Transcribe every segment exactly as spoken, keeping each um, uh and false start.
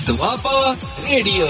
Doaba radio.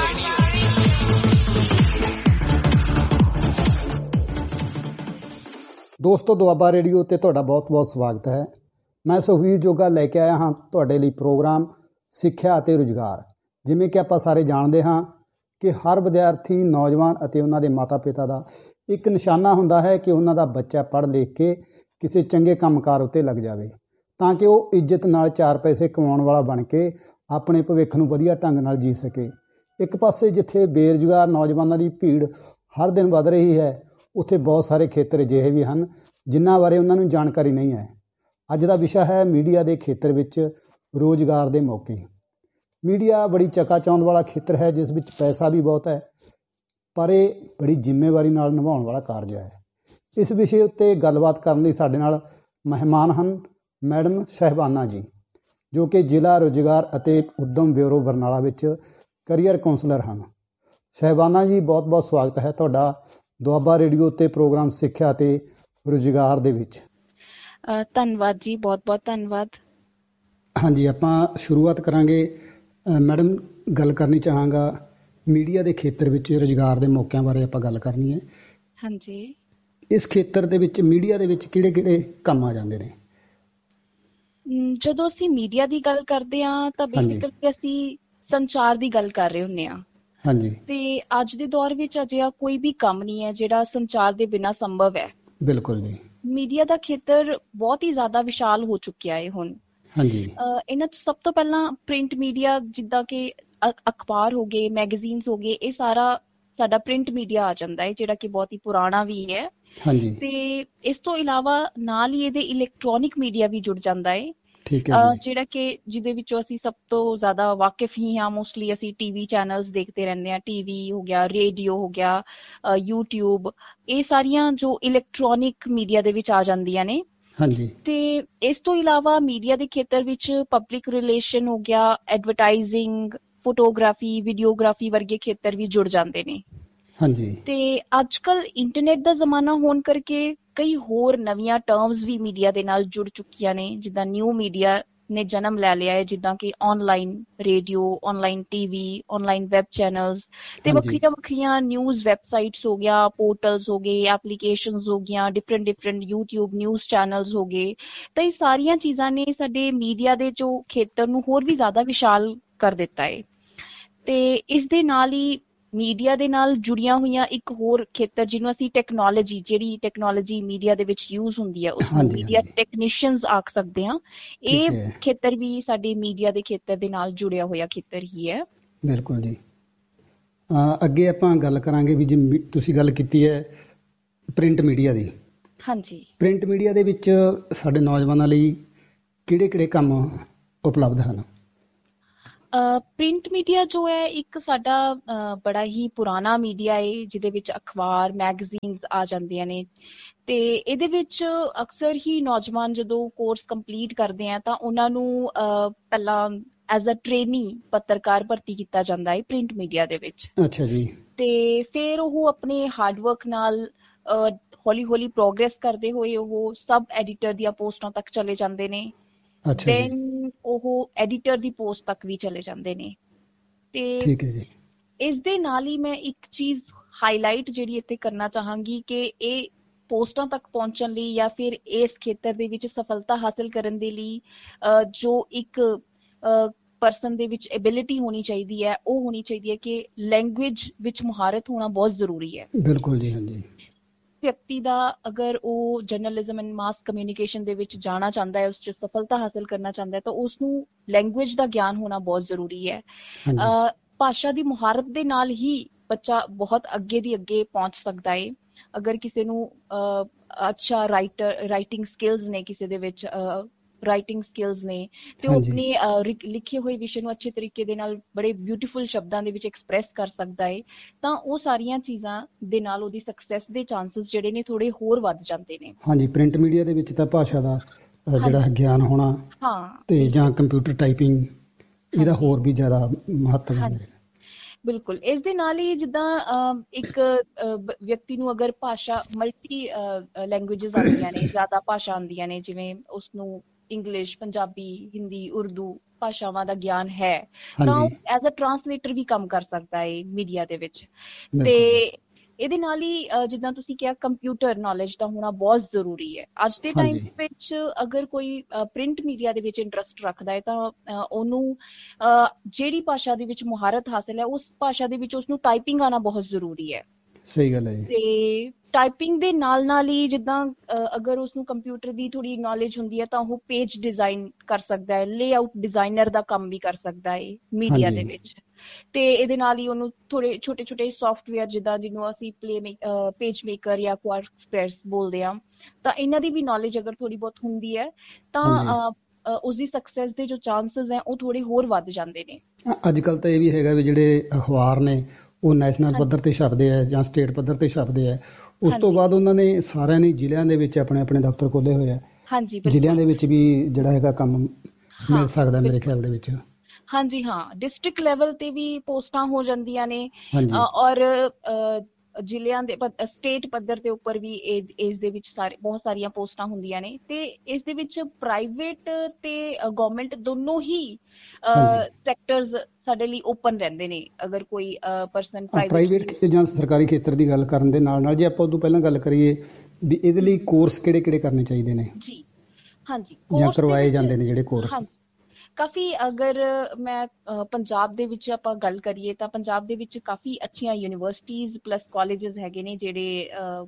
ਦੋਸਤੋ, Doaba radio ਤੇ ਤੁਹਾਡਾ ਬਹੁਤ-ਬਹੁਤ ਸਵਾਗਤ ਹੈ। ਮੈਂ ਸੁਖਵੀਰ ਜੋਗਾ ਲੈ ਕੇ ਆਇਆ ਹਾਂ ਤੁਹਾਡੇ ਲਈ ਪ੍ਰੋਗਰਾਮ ਸਿੱਖਿਆ ਅਤੇ ਰੁਜ਼ਗਾਰ। ਜਿਵੇਂ ਕਿ ਆਪਾਂ ਸਾਰੇ ਜਾਣਦੇ ਹਾਂ ਕਿ ਹਰ ਵਿਦਿਆਰਥੀ, ਨੌਜਵਾਨ ਅਤੇ ਉਹਨਾਂ ਦੇ ਮਾਤਾ-ਪਿਤਾ ਦਾ ਇੱਕ ਨਿਸ਼ਾਨਾ ਹੁੰਦਾ ਹੈ ਕਿ ਉਹਨਾਂ ਦਾ ਬੱਚਾ ਪੜ੍ਹ ਲਿਖ ਕੇ ਕਿਸੇ ਚੰਗੇ ਕੰਮਕਾਰ ਉੱਤੇ ਲੱਗ ਜਾਵੇ, ਤਾਂ ਕਿ ਉਹ ਇੱਜ਼ਤ ਨਾਲ ਚਾਰ ਪੈਸੇ ਕਮਾਉਣ ਵਾਲਾ ਬਣ ਕੇ ਆਪਣੇ ਭਵਿੱਖ ਨੂੰ ਵਧੀਆ ਢੰਗ ਨਾਲ ਜੀ ਸਕੇ। ਇੱਕ ਪਾਸੇ ਜਿੱਥੇ ਬੇਰੁਜ਼ਗਾਰ ਨੌਜਵਾਨਾਂ ਦੀ ਭੀੜ ਹਰ ਦਿਨ ਵੱਧ ਰਹੀ ਹੈ, ਉੱਥੇ ਬਹੁਤ ਸਾਰੇ ਖੇਤਰ ਅਜਿਹੇ ਵੀ ਹਨ ਜਿਨ੍ਹਾਂ ਬਾਰੇ ਉਹਨਾਂ ਨੂੰ ਜਾਣਕਾਰੀ ਨਹੀਂ ਹੈ। ਅੱਜ ਦਾ ਵਿਸ਼ਾ ਹੈ ਮੀਡੀਆ ਦੇ ਖੇਤਰ ਵਿੱਚ ਰੁਜ਼ਗਾਰ ਦੇ ਮੌਕੇ। ਮੀਡੀਆ ਬੜੀ ਚਕਾਚੌਂਧ ਵਾਲਾ ਖੇਤਰ ਹੈ, ਜਿਸ ਵਿੱਚ ਪੈਸਾ ਵੀ ਬਹੁਤ ਹੈ, ਪਰ ਇਹ ਬੜੀ ਜ਼ਿੰਮੇਵਾਰੀ ਨਾਲ ਨਿਭਾਉਣ ਵਾਲਾ ਕਾਰਜ ਹੈ। ਇਸ ਵਿਸ਼ੇ ਉੱਤੇ ਗੱਲਬਾਤ ਕਰਨ ਲਈ ਸਾਡੇ ਨਾਲ ਮਹਿਮਾਨ ਹਨ ਮੈਡਮ ਸ਼ਹਿਬਾਨਾ ਜੀ, ਜੋ ਕਿ ਜ਼ਿਲ੍ਹਾ ਰੁਜ਼ਗਾਰ ਅਤੇ ਉੱਦਮ ਬਿਊਰੋ ਬਰਨਾਲਾ ਵਿੱਚ ਕਰੀਅਰ ਕਾਉਂਸਲਰ ਹਨ। ਸ਼ਹਿਬਾਨਾ ਜੀ, ਬਹੁਤ ਬਹੁਤ ਸਵਾਗਤ ਹੈ ਤੁਹਾਡਾ ਦੁਆਬਾ ਰੇਡੀਓ ਉੱਤੇ ਪ੍ਰੋਗਰਾਮ ਸਿੱਖਿਆ ਅਤੇ ਰੁਜ਼ਗਾਰ ਦੇ ਵਿੱਚ। ਧੰਨਵਾਦ ਜੀ, ਬਹੁਤ ਬਹੁਤ ਧੰਨਵਾਦ। ਹਾਂਜੀ, ਆਪਾਂ ਸ਼ੁਰੂਆਤ ਕਰਾਂਗੇ। ਮੈਡਮ, ਗੱਲ ਕਰਨੀ ਚਾਹਾਂਗਾ ਮੀਡੀਆ ਦੇ ਖੇਤਰ ਵਿੱਚ ਰੁਜ਼ਗਾਰ ਦੇ ਮੌਕਿਆਂ ਬਾਰੇ ਆਪਾਂ ਗੱਲ ਕਰਨੀ ਹੈ। ਹਾਂਜੀ, ਇਸ ਖੇਤਰ ਦੇ ਵਿੱਚ ਮੀਡੀਆ ਦੇ ਵਿੱਚ ਕਿਹੜੇ ਕਿਹੜੇ ਕੰਮ ਆ ਜਾਂਦੇ ਨੇ? ਜਦੋਂ ਅਸੀਂ ਮੀਡੀਆ ਦੀ ਗੱਲ ਕਰਦੇ ਹਾਂ ਤਾਂ ਬੇਸਿਕਲੀ ਅਸੀਂ ਸੰਚਾਰ ਦੀ ਗੱਲ ਕਰ ਰਹੇ ਹੁੰਦੇ ਹਾਂ। ਹਾਂਜੀ। ਤੇ ਅੱਜ ਦੇ ਦੌਰ ਵਿੱਚ ਅਜਿਹਾ ਕੋਈ ਵੀ ਕੰਮ ਨਹੀਂ ਹੈ ਜਿਹੜਾ ਸੰਚਾਰ ਦੇ ਬਿਨਾਂ ਸੰਭਵ ਹੈ। ਬਿਲਕੁਲ ਜੀ। ਮੀਡੀਆ ਦਾ ਖੇਤਰ ਬਹੁਤ ਹੀ ਜ਼ਿਆਦਾ ਵਿਸ਼ਾਲ ਹੋ ਚੁੱਕਿਆ ਹੈ ਹੁਣ। ਹਾਂਜੀ। ਇਹਨਾਂ 'ਚ ਸਭ ਤੋਂ ਪਹਿਲਾਂ ਪ੍ਰਿੰਟ ਮੀਡੀਆ, ਜਿੱਦਾਂ ਕਿ ਅਖਬਾਰ ਹੋ ਗਏ, ਮੈਗਜ਼ੀਨਸ ਹੋ ਗਏ, ਇਹ ਸਾਰਾ ਸਾਡਾ ਪ੍ਰਿੰਟ ਮੀਡੀਆ ਆ ਜਾਂਦਾ ਹੈ, ਜਿਹੜਾ ਕਿ ਬਹੁਤ ਹੀ ਪੁਰਾਣਾ ਵੀ ਹੈ। ਹਾਂਜੀ। ਤੇ ਇਸ ਤੋਂ ਇਲਾਵਾ ਨਾਲ ਹੀ ਇਹਦੇ ਇਲੈਕਟ੍ਰੋਨਿਕ ਮੀਡੀਆ ਵੀ ਜੁੜ ਜਾਂਦਾ ਹੈ। ਠੀਕ ਹੈ ਜੀ। ਜਿਹੜਾ ਕਿ ਜਿਹਦੇ ਵਿੱਚੋਂ ਅਸੀਂ ਸਭ ਤੋਂ ਜ਼ਿਆਦਾ ਵਾਕਿਫ ਹੀ ਹਾਂ। ਮੋਸਟਲੀ ਅਸੀਂ ਟੀਵੀ ਚੈਨਲਸ ਦੇਖਦੇ ਰਹਿੰਦੇ ਹਾਂ। ਟੀਵੀ ਹੋ ਗਿਆ, ਰੇਡੀਓ ਹੋ ਗਿਆ, ਯੂਟਿਊਬ, ਇਹ ਸਾਰੀਆਂ ਜੋ ਇਲੈਕਟ੍ਰੋਨਿਕ ਮੀਡੀਆ ਦੇ ਵਿੱਚ ਆ ਜਾਂਦੀਆਂ ਨੇ। ਹਾਂਜੀ। ਤੇ ਇਸ ਤੋਂ ਇਲਾਵਾ ਮੀਡੀਆ ਦੇ ਖੇਤਰ ਵਿੱਚ ਪਬਲਿਕ ਰਿਲੇਸ਼ਨ ਹੋ ਗਿਆ, ਐਡਵਰਟਾਈਜ਼ਿੰਗ, ਫੋਟੋਗ੍ਰਾਫੀ, ਵੀਡੀਓਗ੍ਰਾਫੀ ਵਰਗੇ ਖੇਤਰ ਵੀ ਜੁੜ ਜਾਂਦੇ ਨੇ। ਹਾਂਜੀ। ਤੇ ਅੱਜ ਕੱਲ੍ਹ ਇੰਟਰਨੈਟ ਦਾ ਜ਼ਮਾਨਾ ਹੋਣ ਕਰਕੇ ਕਈ ਹੋਰ ਨਵੀਆਂ ਟਰਮਸ ਵੀ ਮੀਡੀਆ ਦੇ ਨਾਲ ਜੁੜ ਚੁੱਕੀਆਂ ਨੇ, ਜਿੱਦਾਂ ਨਿਊ ਮੀਡੀਆ ਨੇ ਜਨਮ ਲੈ ਲਿਆ ਹੈ, ਜਿੱਦਾਂ ਕਿ online radio, online TV, online web channels ਤੇ ਵੱਖਰੀਆਂ ਵੱਖਰੀਆਂ ਨਿਊਜ਼ ਵੈਬਸਾਈਟਸ ਹੋ ਗਿਆ, ਪੋਰਟਲਸ ਹੋ ਗਏ, ਐਪਲੀਕੇਸ਼ਨਸ ਹੋ ਗਈਆਂ, different different YouTube news channels ਹੋ ਗਏ। ਤਾਂ ਇਹ ਸਾਰੀਆਂ ਚੀਜ਼ਾਂ ਨੇ ਸਾਡੇ ਮੀਡੀਆ ਦੇ ਜੋ ਖੇਤਰ ਨੂੰ ਹੋਰ ਵੀ ਜ਼ਿਆਦਾ ਵਿਸ਼ਾਲ ਕਰ ਦਿੱਤਾ ਹੈ। ਤੇ ਇਸ ਦੇ ਨਾਲ ਹੀ ਮੀਡੀਆ ਦੇ ਨਾਲ ਜੁੜੀਆਂ ਹੋਈਆਂ ਇੱਕ ਹੋਰ ਖੇਤਰ, ਜਿਹਨੂੰ ਅਸੀਂ ਟੈਕਨੋਲੋਜੀ, ਜਿਹੜੀ ਟੈਕਨੋਲੋਜੀ ਮੀਡੀਆ ਦੇ ਵਿੱਚ ਯੂਜ਼ ਹੁੰਦੀ ਹੈ, ਉਸਨੂੰ ਮੀਡੀਆ ਟੈਕਨੀਸ਼ੀਅਨਸ ਆਖ ਸਕਦੇ ਹਾਂ। ਇਹ ਖੇਤਰ ਵੀ ਸਾਡੇ ਮੀਡੀਆ ਦੇ ਖੇਤਰ ਦੇ ਨਾਲ ਜੁੜਿਆ ਹੋਇਆ ਖੇਤਰ ਹੀ ਹੈ। ਬਿਲਕੁਲ ਜੀ। ਅੱਗੇ ਆਪਾਂ ਗੱਲ ਕਰਾਂਗੇ ਵੀ ਜਿਵੇਂ ਤੁਸੀਂ ਗੱਲ ਕੀਤੀ ਹੈ ਪ੍ਰਿੰਟ ਮੀਡੀਆ ਦੀ। ਹਾਂਜੀ। ਪ੍ਰਿੰਟ ਮੀਡੀਆ ਦੇ ਵਿੱਚ ਸਾਡੇ ਨੌਜਵਾਨਾਂ ਲਈ ਕਿਹੜੇ ਕਿਹੜੇ ਕੰਮ ਉਪਲਬਧ ਹਨ? ਪ੍ਰਿੰਟ ਮੀਡੀਆ ਜੋ ਹੈ ਇੱਕ ਸਾਡਾ ਬੜਾ ਹੀ ਪੁਰਾਣਾ ਮੀਡੀਆ ਹੈ, ਜਿਹਦੇ ਵਿੱਚ ਅਖਬਾਰ, ਮੈਗਜ਼ੀਨਸ ਆ ਜਾਂਦੀਆਂ ਨੇ। ਤੇ ਇਹਦੇ ਵਿੱਚ ਅਕਸਰ ਹੀ ਨੌਜਵਾਨ ਜਦੋਂ ਕੋਰਸ ਕੰਪਲੀਟ ਕਰਦੇ ਆ ਤਾਂ ਉਹਨਾਂ ਨੂੰ ਪਹਿਲਾਂ ਐਜ਼ ਅ ਟ੍ਰੇਨੀ ਪੱਤਰਕਾਰ ਭਰਤੀ ਕੀਤਾ ਜਾਂਦਾ ਹੈ ਪ੍ਰਿੰਟ ਮੀਡੀਆ ਦੇ ਵਿੱਚ। ਅੱਛਾ ਜੀ। ਤੇ ਫਿਰ ਉਹ ਆਪਣੇ ਹਾਰਡਵਰਕ ਨਾਲ ਹੌਲੀ ਹੌਲੀ ਪ੍ਰੋਗਰੈਸ ਕਰਦੇ ਹੋਏ ਉਹ ਸਬ ਐਡੀਟਰ ਦੀਆਂ ਪੋਸਟਾਂ ਤੱਕ ਚਲੇ ਜਾਂਦੇ ਨੇ। ਦੈਨ ਉਹ ਐਡੀਟਰ ਦੀ ਪੋਸਟ ਤੱਕ ਵੀ ਚਲੇ ਜਾਂਦੇ ਨੇ। ਤੇ ਠੀਕ ਹੈ ਜੀ। ਇਸ ਦੇ ਨਾਲ ਹੀ ਮੈਂ ਇੱਕ ਚੀਜ਼ ਹਾਈਲਾਈਟ ਜਿਹੜੀ ਇੱਥੇ ਕਰਨਾ ਚਾਹਾਂਗੀ ਕਿ ਇਹ ਪੋਸਟਾਂ ਤੱਕ ਪਹੁੰਚਣ ਲਈ ਜਾਂ ਫਿਰ ਇਸ ਖੇਤਰ ਦੇ ਵਿੱਚ ਸਫਲਤਾ ਹਾਸਲ ਕਰਨ ਦੇ ਲਈ ਜੋ ਇੱਕ ਪਰਸਨ ਦੇ ਵਿੱਚ ਐਬਿਲਿਟੀ ਹੋਣੀ ਚਾਹੀਦੀ ਹੈ, ਉਹ ਹੋਣੀ ਚਾਹੀਦੀ ਹੈ ਕਿ ਲੈਂਗੁਏਜ ਵਿੱਚ ਮੁਹਾਰਤ ਹੋਣਾ ਬਹੁਤ ਜ਼ਰੂਰੀ ਹੈ। ਬਿਲਕੁਲ ਜੀ। ਹਾਂਜੀ। ਵਿਅਕਤੀ ਦਾ ਅਗਰ ਉਹ ਜਰਨਲਿਜ਼ਮ ਐਂਡ ਮਾਸ ਕਮਿਊਨੀਕੇਸ਼ਨ ਦੇ ਵਿੱਚ ਜਾਣਾ ਚਾਹੁੰਦਾ ਹੈ, ਉਸ 'ਚ ਸਫਲਤਾ ਹਾਸਲ ਕਰਨਾ ਚਾਹੁੰਦਾ ਹੈ, ਤਾਂ ਉਸਨੂੰ ਲੈਂਗੁਏਜ ਦਾ ਗਿਆਨ ਹੋਣਾ ਬਹੁਤ ਜ਼ਰੂਰੀ ਹੈ। ਭਾਸ਼ਾ ਦੀ ਮੁਹਾਰਤ ਦੇ ਨਾਲ ਹੀ ਬੱਚਾ ਬਹੁਤ ਅੱਗੇ ਦੀ ਅੱਗੇ ਪਹੁੰਚ ਸਕਦਾ ਹੈ। ਅਗਰ ਕਿਸੇ ਨੂੰ ਅੱਛਾ ਰਾਈਟਰ ਰਾਈਟਿੰਗ ਸਕਿੱਲਸ ਨੇ, ਕਿਸੇ ਦੇ ਵਿੱਚ ਰਾਈਟਿੰਗ ਸਕਿੱਲਸ ਨੇ, ਤੇ ਉਹ ਆਪਣੇ ਲਿਖੇ ਹੋਏ ਵਿਸ਼ੇ ਨੂੰ ਅੱਛੇ ਤਰੀਕੇ ਦੇ ਨਾਲ ਬੜੇ ਬਿਊਟੀਫੁਲ ਸ਼ਬਦਾਂ ਦੇ ਵਿੱਚ ਐਕਸਪ੍ਰੈਸ ਕਰ ਸਕਦਾ ਹੈ, ਤਾਂ ਉਹ ਸਾਰੀਆਂ ਚੀਜ਼ਾਂ ਦੇ ਨਾਲ ਉਹਦੀ ਸਕਸੈਸ ਦੇ ਚਾਂਸਸ ਜਿਹੜੇ ਨੇ ਥੋੜੇ ਹੋਰ ਵੱਧ ਜਾਂਦੇ ਨੇ। ਹਾਂਜੀ। ਪ੍ਰਿੰਟ ਮੀਡੀਆ ਦੇ ਵਿੱਚ ਤਾਂ ਭਾਸ਼ਾ ਦਾ ਜਿਹੜਾ ਗਿਆਨ ਹੋਣਾ, ਹਾਂ, ਤੇ ਜਾਂ ਕੰਪਿਊਟਰ ਟਾਈਪਿੰਗ, ਇਹਦਾ ਹੋਰ ਵੀ ਜ਼ਿਆਦਾ ਮਹੱਤਵ ਹੈ। ਬਿਲਕੁਲ। ਇਸ ਦੇ ਨਾਲ ਹੀ ਜਿੱਦਾਂ ਇੱਕ ਵਿਅਕਤੀ ਨੂੰ ਅਗਰ ਭਾਸ਼ਾ ਮਲਟੀ ਲੈਂਗੁਏਜਿਸ ਆਉਂਦੀਆਂ ਨੇ, ਜ਼ਿਆਦਾ ਭਾਸ਼ਾ ਆਉਂਦੀਆਂ ਨੇ, ਜਿਵੇਂ ਉਸਨੂੰ ਇੰਗਲਿਸ਼, ਪੰਜਾਬੀ, ਹਿੰਦੀ, ਉਰਦੂ ਭਾਸ਼ਾਵਾਂ ਦਾ ਗਿਆਨ ਹੈ ਤਾਂ ਉਹ ਹਾਂਜੀ ਐਜ਼ ਅ ਟਰਾਂਸਲੇਟਰ ਵੀ ਕੰਮ ਕਰ ਸਕਦਾ ਹੈ ਮੀਡੀਆ ਦੇ ਵਿੱਚ। ਤੇ ਬਿਲਕੁਲ ਜੀ। ਇਹਦੇ ਨਾਲ ਹੀ ਅਹ, ਜਿੱਦਾਂ ਤੁਸੀਂ ਕਿਹਾ ਕੰਪਿਊਟਰ ਨੌਲੇਜ ਦਾ ਹੋਣਾ ਬਹੁਤ ਜ਼ਰੂਰੀ ਹੈ ਅੱਜ ਦੇ ਟਾਈਮ ਹਾਂਜੀ ਵਿੱਚ। ਅਗਰ ਕੋਈ ਪ੍ਰਿੰਟ ਮੀਡੀਆ ਦੇ ਵਿੱਚ ਇੰਟਰਸਟ ਰੱਖਦਾ ਹੈ ਤਾਂ ਅਹ, ਉਹਨੂੰ ਅਹ, ਜਿਹੜੀ ਭਾਸ਼ਾ ਦੇ ਵਿੱਚ ਮੁਹਾਰਤ ਹਾਸਲ ਹੈ ਉਸ ਭਾਸ਼ਾ ਦੇ ਵਿੱਚ ਉਸਨੂੰ ਟਾਈਪਿੰਗ ਆਉਣਾ ਬਹੁਤ ਜ਼ਰੂਰੀ ਹੈ। ਸਹੀ ਗੱਲ ਹੈ ਜੀ। ਤੇ ਟਾਈਪਿੰਗ ਦੇ ਨਾਲ ਨਾਲ ਹੀ ਜਿੱਦਾਂ ਅਹ, ਅਗਰ ਉਸਨੂੰ ਕੰਪਿਊਟਰ ਦੀ ਥੋੜੀ ਨੌਲੇਜ ਹੁੰਦੀ ਹੈ ਤਾਂ ਉਹ ਪੇਜ ਡਿਜ਼ਾਈਨ ਕਰ ਸਕਦਾ ਹੈ, ਲੇਆਊਟ ਡਿਜ਼ਾਈਨਰ ਦਾ ਕੰਮ ਵੀ ਕਰ ਸਕਦਾ ਹੈ ਮੀਡੀਆ ਹਾਂਜੀ ਦੇ ਵਿੱਚ। ਤੇ ਇਹਦੇ ਨਾਲ ਹੀ ਉਹਨੂੰ ਥੋੜੇ ਛੋਟੇ ਛੋਟੇ ਸੌਫਟਵੇਅਰ ਜਿੱਦਾਂ ਜਿਹਨੂੰ ਅਸੀਂ ਪਲੇ ਪੇਜ ਮੇਕਰ ਜਾਂ ਕੁਆਰਕਸਪ੍ਰੈਸ ਬੋਲਦੇ ਹਾਂ, ਤਾਂ ਇਹਨਾਂ ਦੀ ਵੀ ਨੌਲੇਜ ਅਗਰ ਥੋੜੀ ਬਹੁਤ ਹੁੰਦੀ ਹੈ ਤਾਂ ਹਾਂਜੀ ਅਹ, ਅਹ, ਉਸਦੀ ਸਕਸੈਸ ਦੇ ਜੋ ਚਾਂਸਸ ਹੈ ਉਹ ਥੋੜੇ ਹੋਰ ਵੱਧ ਜਾਂਦੇ ਨੇ। ਅੱਜ ਕੱਲ੍ਹ ਤਾਂ ਇਹ ਵੀ ਹੈਗਾ ਵੀ ਜਿਹੜੇ ਅਖਬਾਰ ਨੇ ਉਹ ਨੈਸ਼ਨਲ ਹਾਂਜੀ ਪੱਧਰ ਤੇ ਛਪਦੇ ਆ ਜਾਂ ਸਟੇਟ ਪੱਧਰ ਤੇ ਛਪਦੇ ਆ। ਉਸ ਤੋਂ ਹਾਂਜੀ ਬਾਅਦ ਉਹਨਾਂ ਨੇ ਸਾਰਿਆਂ ਨੇ ਜ਼ਿਲ੍ਹਿਆਂ ਦੇ ਵਿੱਚ ਆਪਣੇ ਆਪਣੇ ਦਫ਼ਤਰ ਖੋਲ੍ਹੇ ਹੋਏ ਆ। ਹਾਂਜੀ ਜ਼ਿਲ੍ਹਿਆਂ ਬਿਲਕੁਲ। ਦੇ ਵਿੱਚ ਵੀ ਜਿਹੜਾ ਹੈਗਾ ਕੰਮ ਮਿਲ ਹਾਂ ਸਕਦਾ ਮੇਰੇ ਬਿਲਕੁਲ। ਖਿਆਲ ਦੇ ਵਿੱਚ। ਹਾਂਜੀ ਹਾਂ, ਡਿਸਟ੍ਰਿਕਟ ਲੈਵਲ ਤੇ ਵੀ ਪੋਸਟਾਂ ਹੋ ਜਾਂਦੀਆਂ ਨੇ ਅ, ਹਾਂਜੀ ਔਰ ਅ, ਜ਼ਿਲ੍ਹਿਆਂ ਦੇ ਸਟੇਟ ਪੱਧਰ ਦੇ ਉੱਪਰ ਵੀ ਇਹ ਇਸ ਦੇ ਵਿੱਚ ਸਾਰੇ ਬਹੁਤ ਸਾਰੀਆਂ ਪੋਸਟਾਂ ਹੁੰਦੀਆਂ ਨੇ। ਤੇ ਇਸ ਦੇ ਵਿੱਚ ਪ੍ਰਾਈਵੇਟ ਤੇ ਗਵਰਨਮੈਂਟ ਦੋਨੋਂ ਹੀ ਹਾਂਜੀ ਸੈਕਟਰਸ ਸਾਡੇ ਲਈ ਓਪਨ ਰਹਿੰਦੇ ਨੇ। ਅਗਰ ਕੋਈ ਪਰਸਨ ਹਾਂ ਪ੍ਰਾਈਵੇਟ ਪ੍ਰਾਈਵੇਟ ਜਾਂ ਸਰਕਾਰੀ ਖੇਤਰ ਦੀ ਗੱਲ ਕਰਨ ਦੇ ਨਾਲ ਨਾਲ ਜੇ ਆਪਾਂ ਉਦੋਂ ਪਹਿਲਾਂ ਗੱਲ ਕਰੀਏ ਵੀ ਇਹਦੇ ਲਈ ਕੋਰਸ ਕਿਹੜੇ ਕਿਹੜੇ ਕਰਨੇ ਚਾਹੀਦੇ ਨੇ ਜੀ ਹਾਂਜੀ ਜਾਂ ਕੋਰਸ ਦੇ ਕਰਵਾਏ ਵਿੱਚ ਜਾਂਦੇ ਨੇ ਜਿਹੜੇ ਕੋਰਸ। ਹਾਂਜੀ ਕਾਫੀ ਅਗਰ ਮੈਂ ਅ, ਪੰਜਾਬ ਦੇ ਵਿੱਚ ਆਪਾਂ ਗੱਲ ਕਰੀਏ ਤਾਂ ਪੰਜਾਬ ਦੇ ਵਿੱਚ ਕਾਫੀ ਅੱਛੀਆਂ ਯੂਨੀਵਰਸਿਟੀਜ਼ ਪਲੱਸ ਕਾਲਜਸ ਹੈਗੇ ਨੇ ਜਿਹੜੇ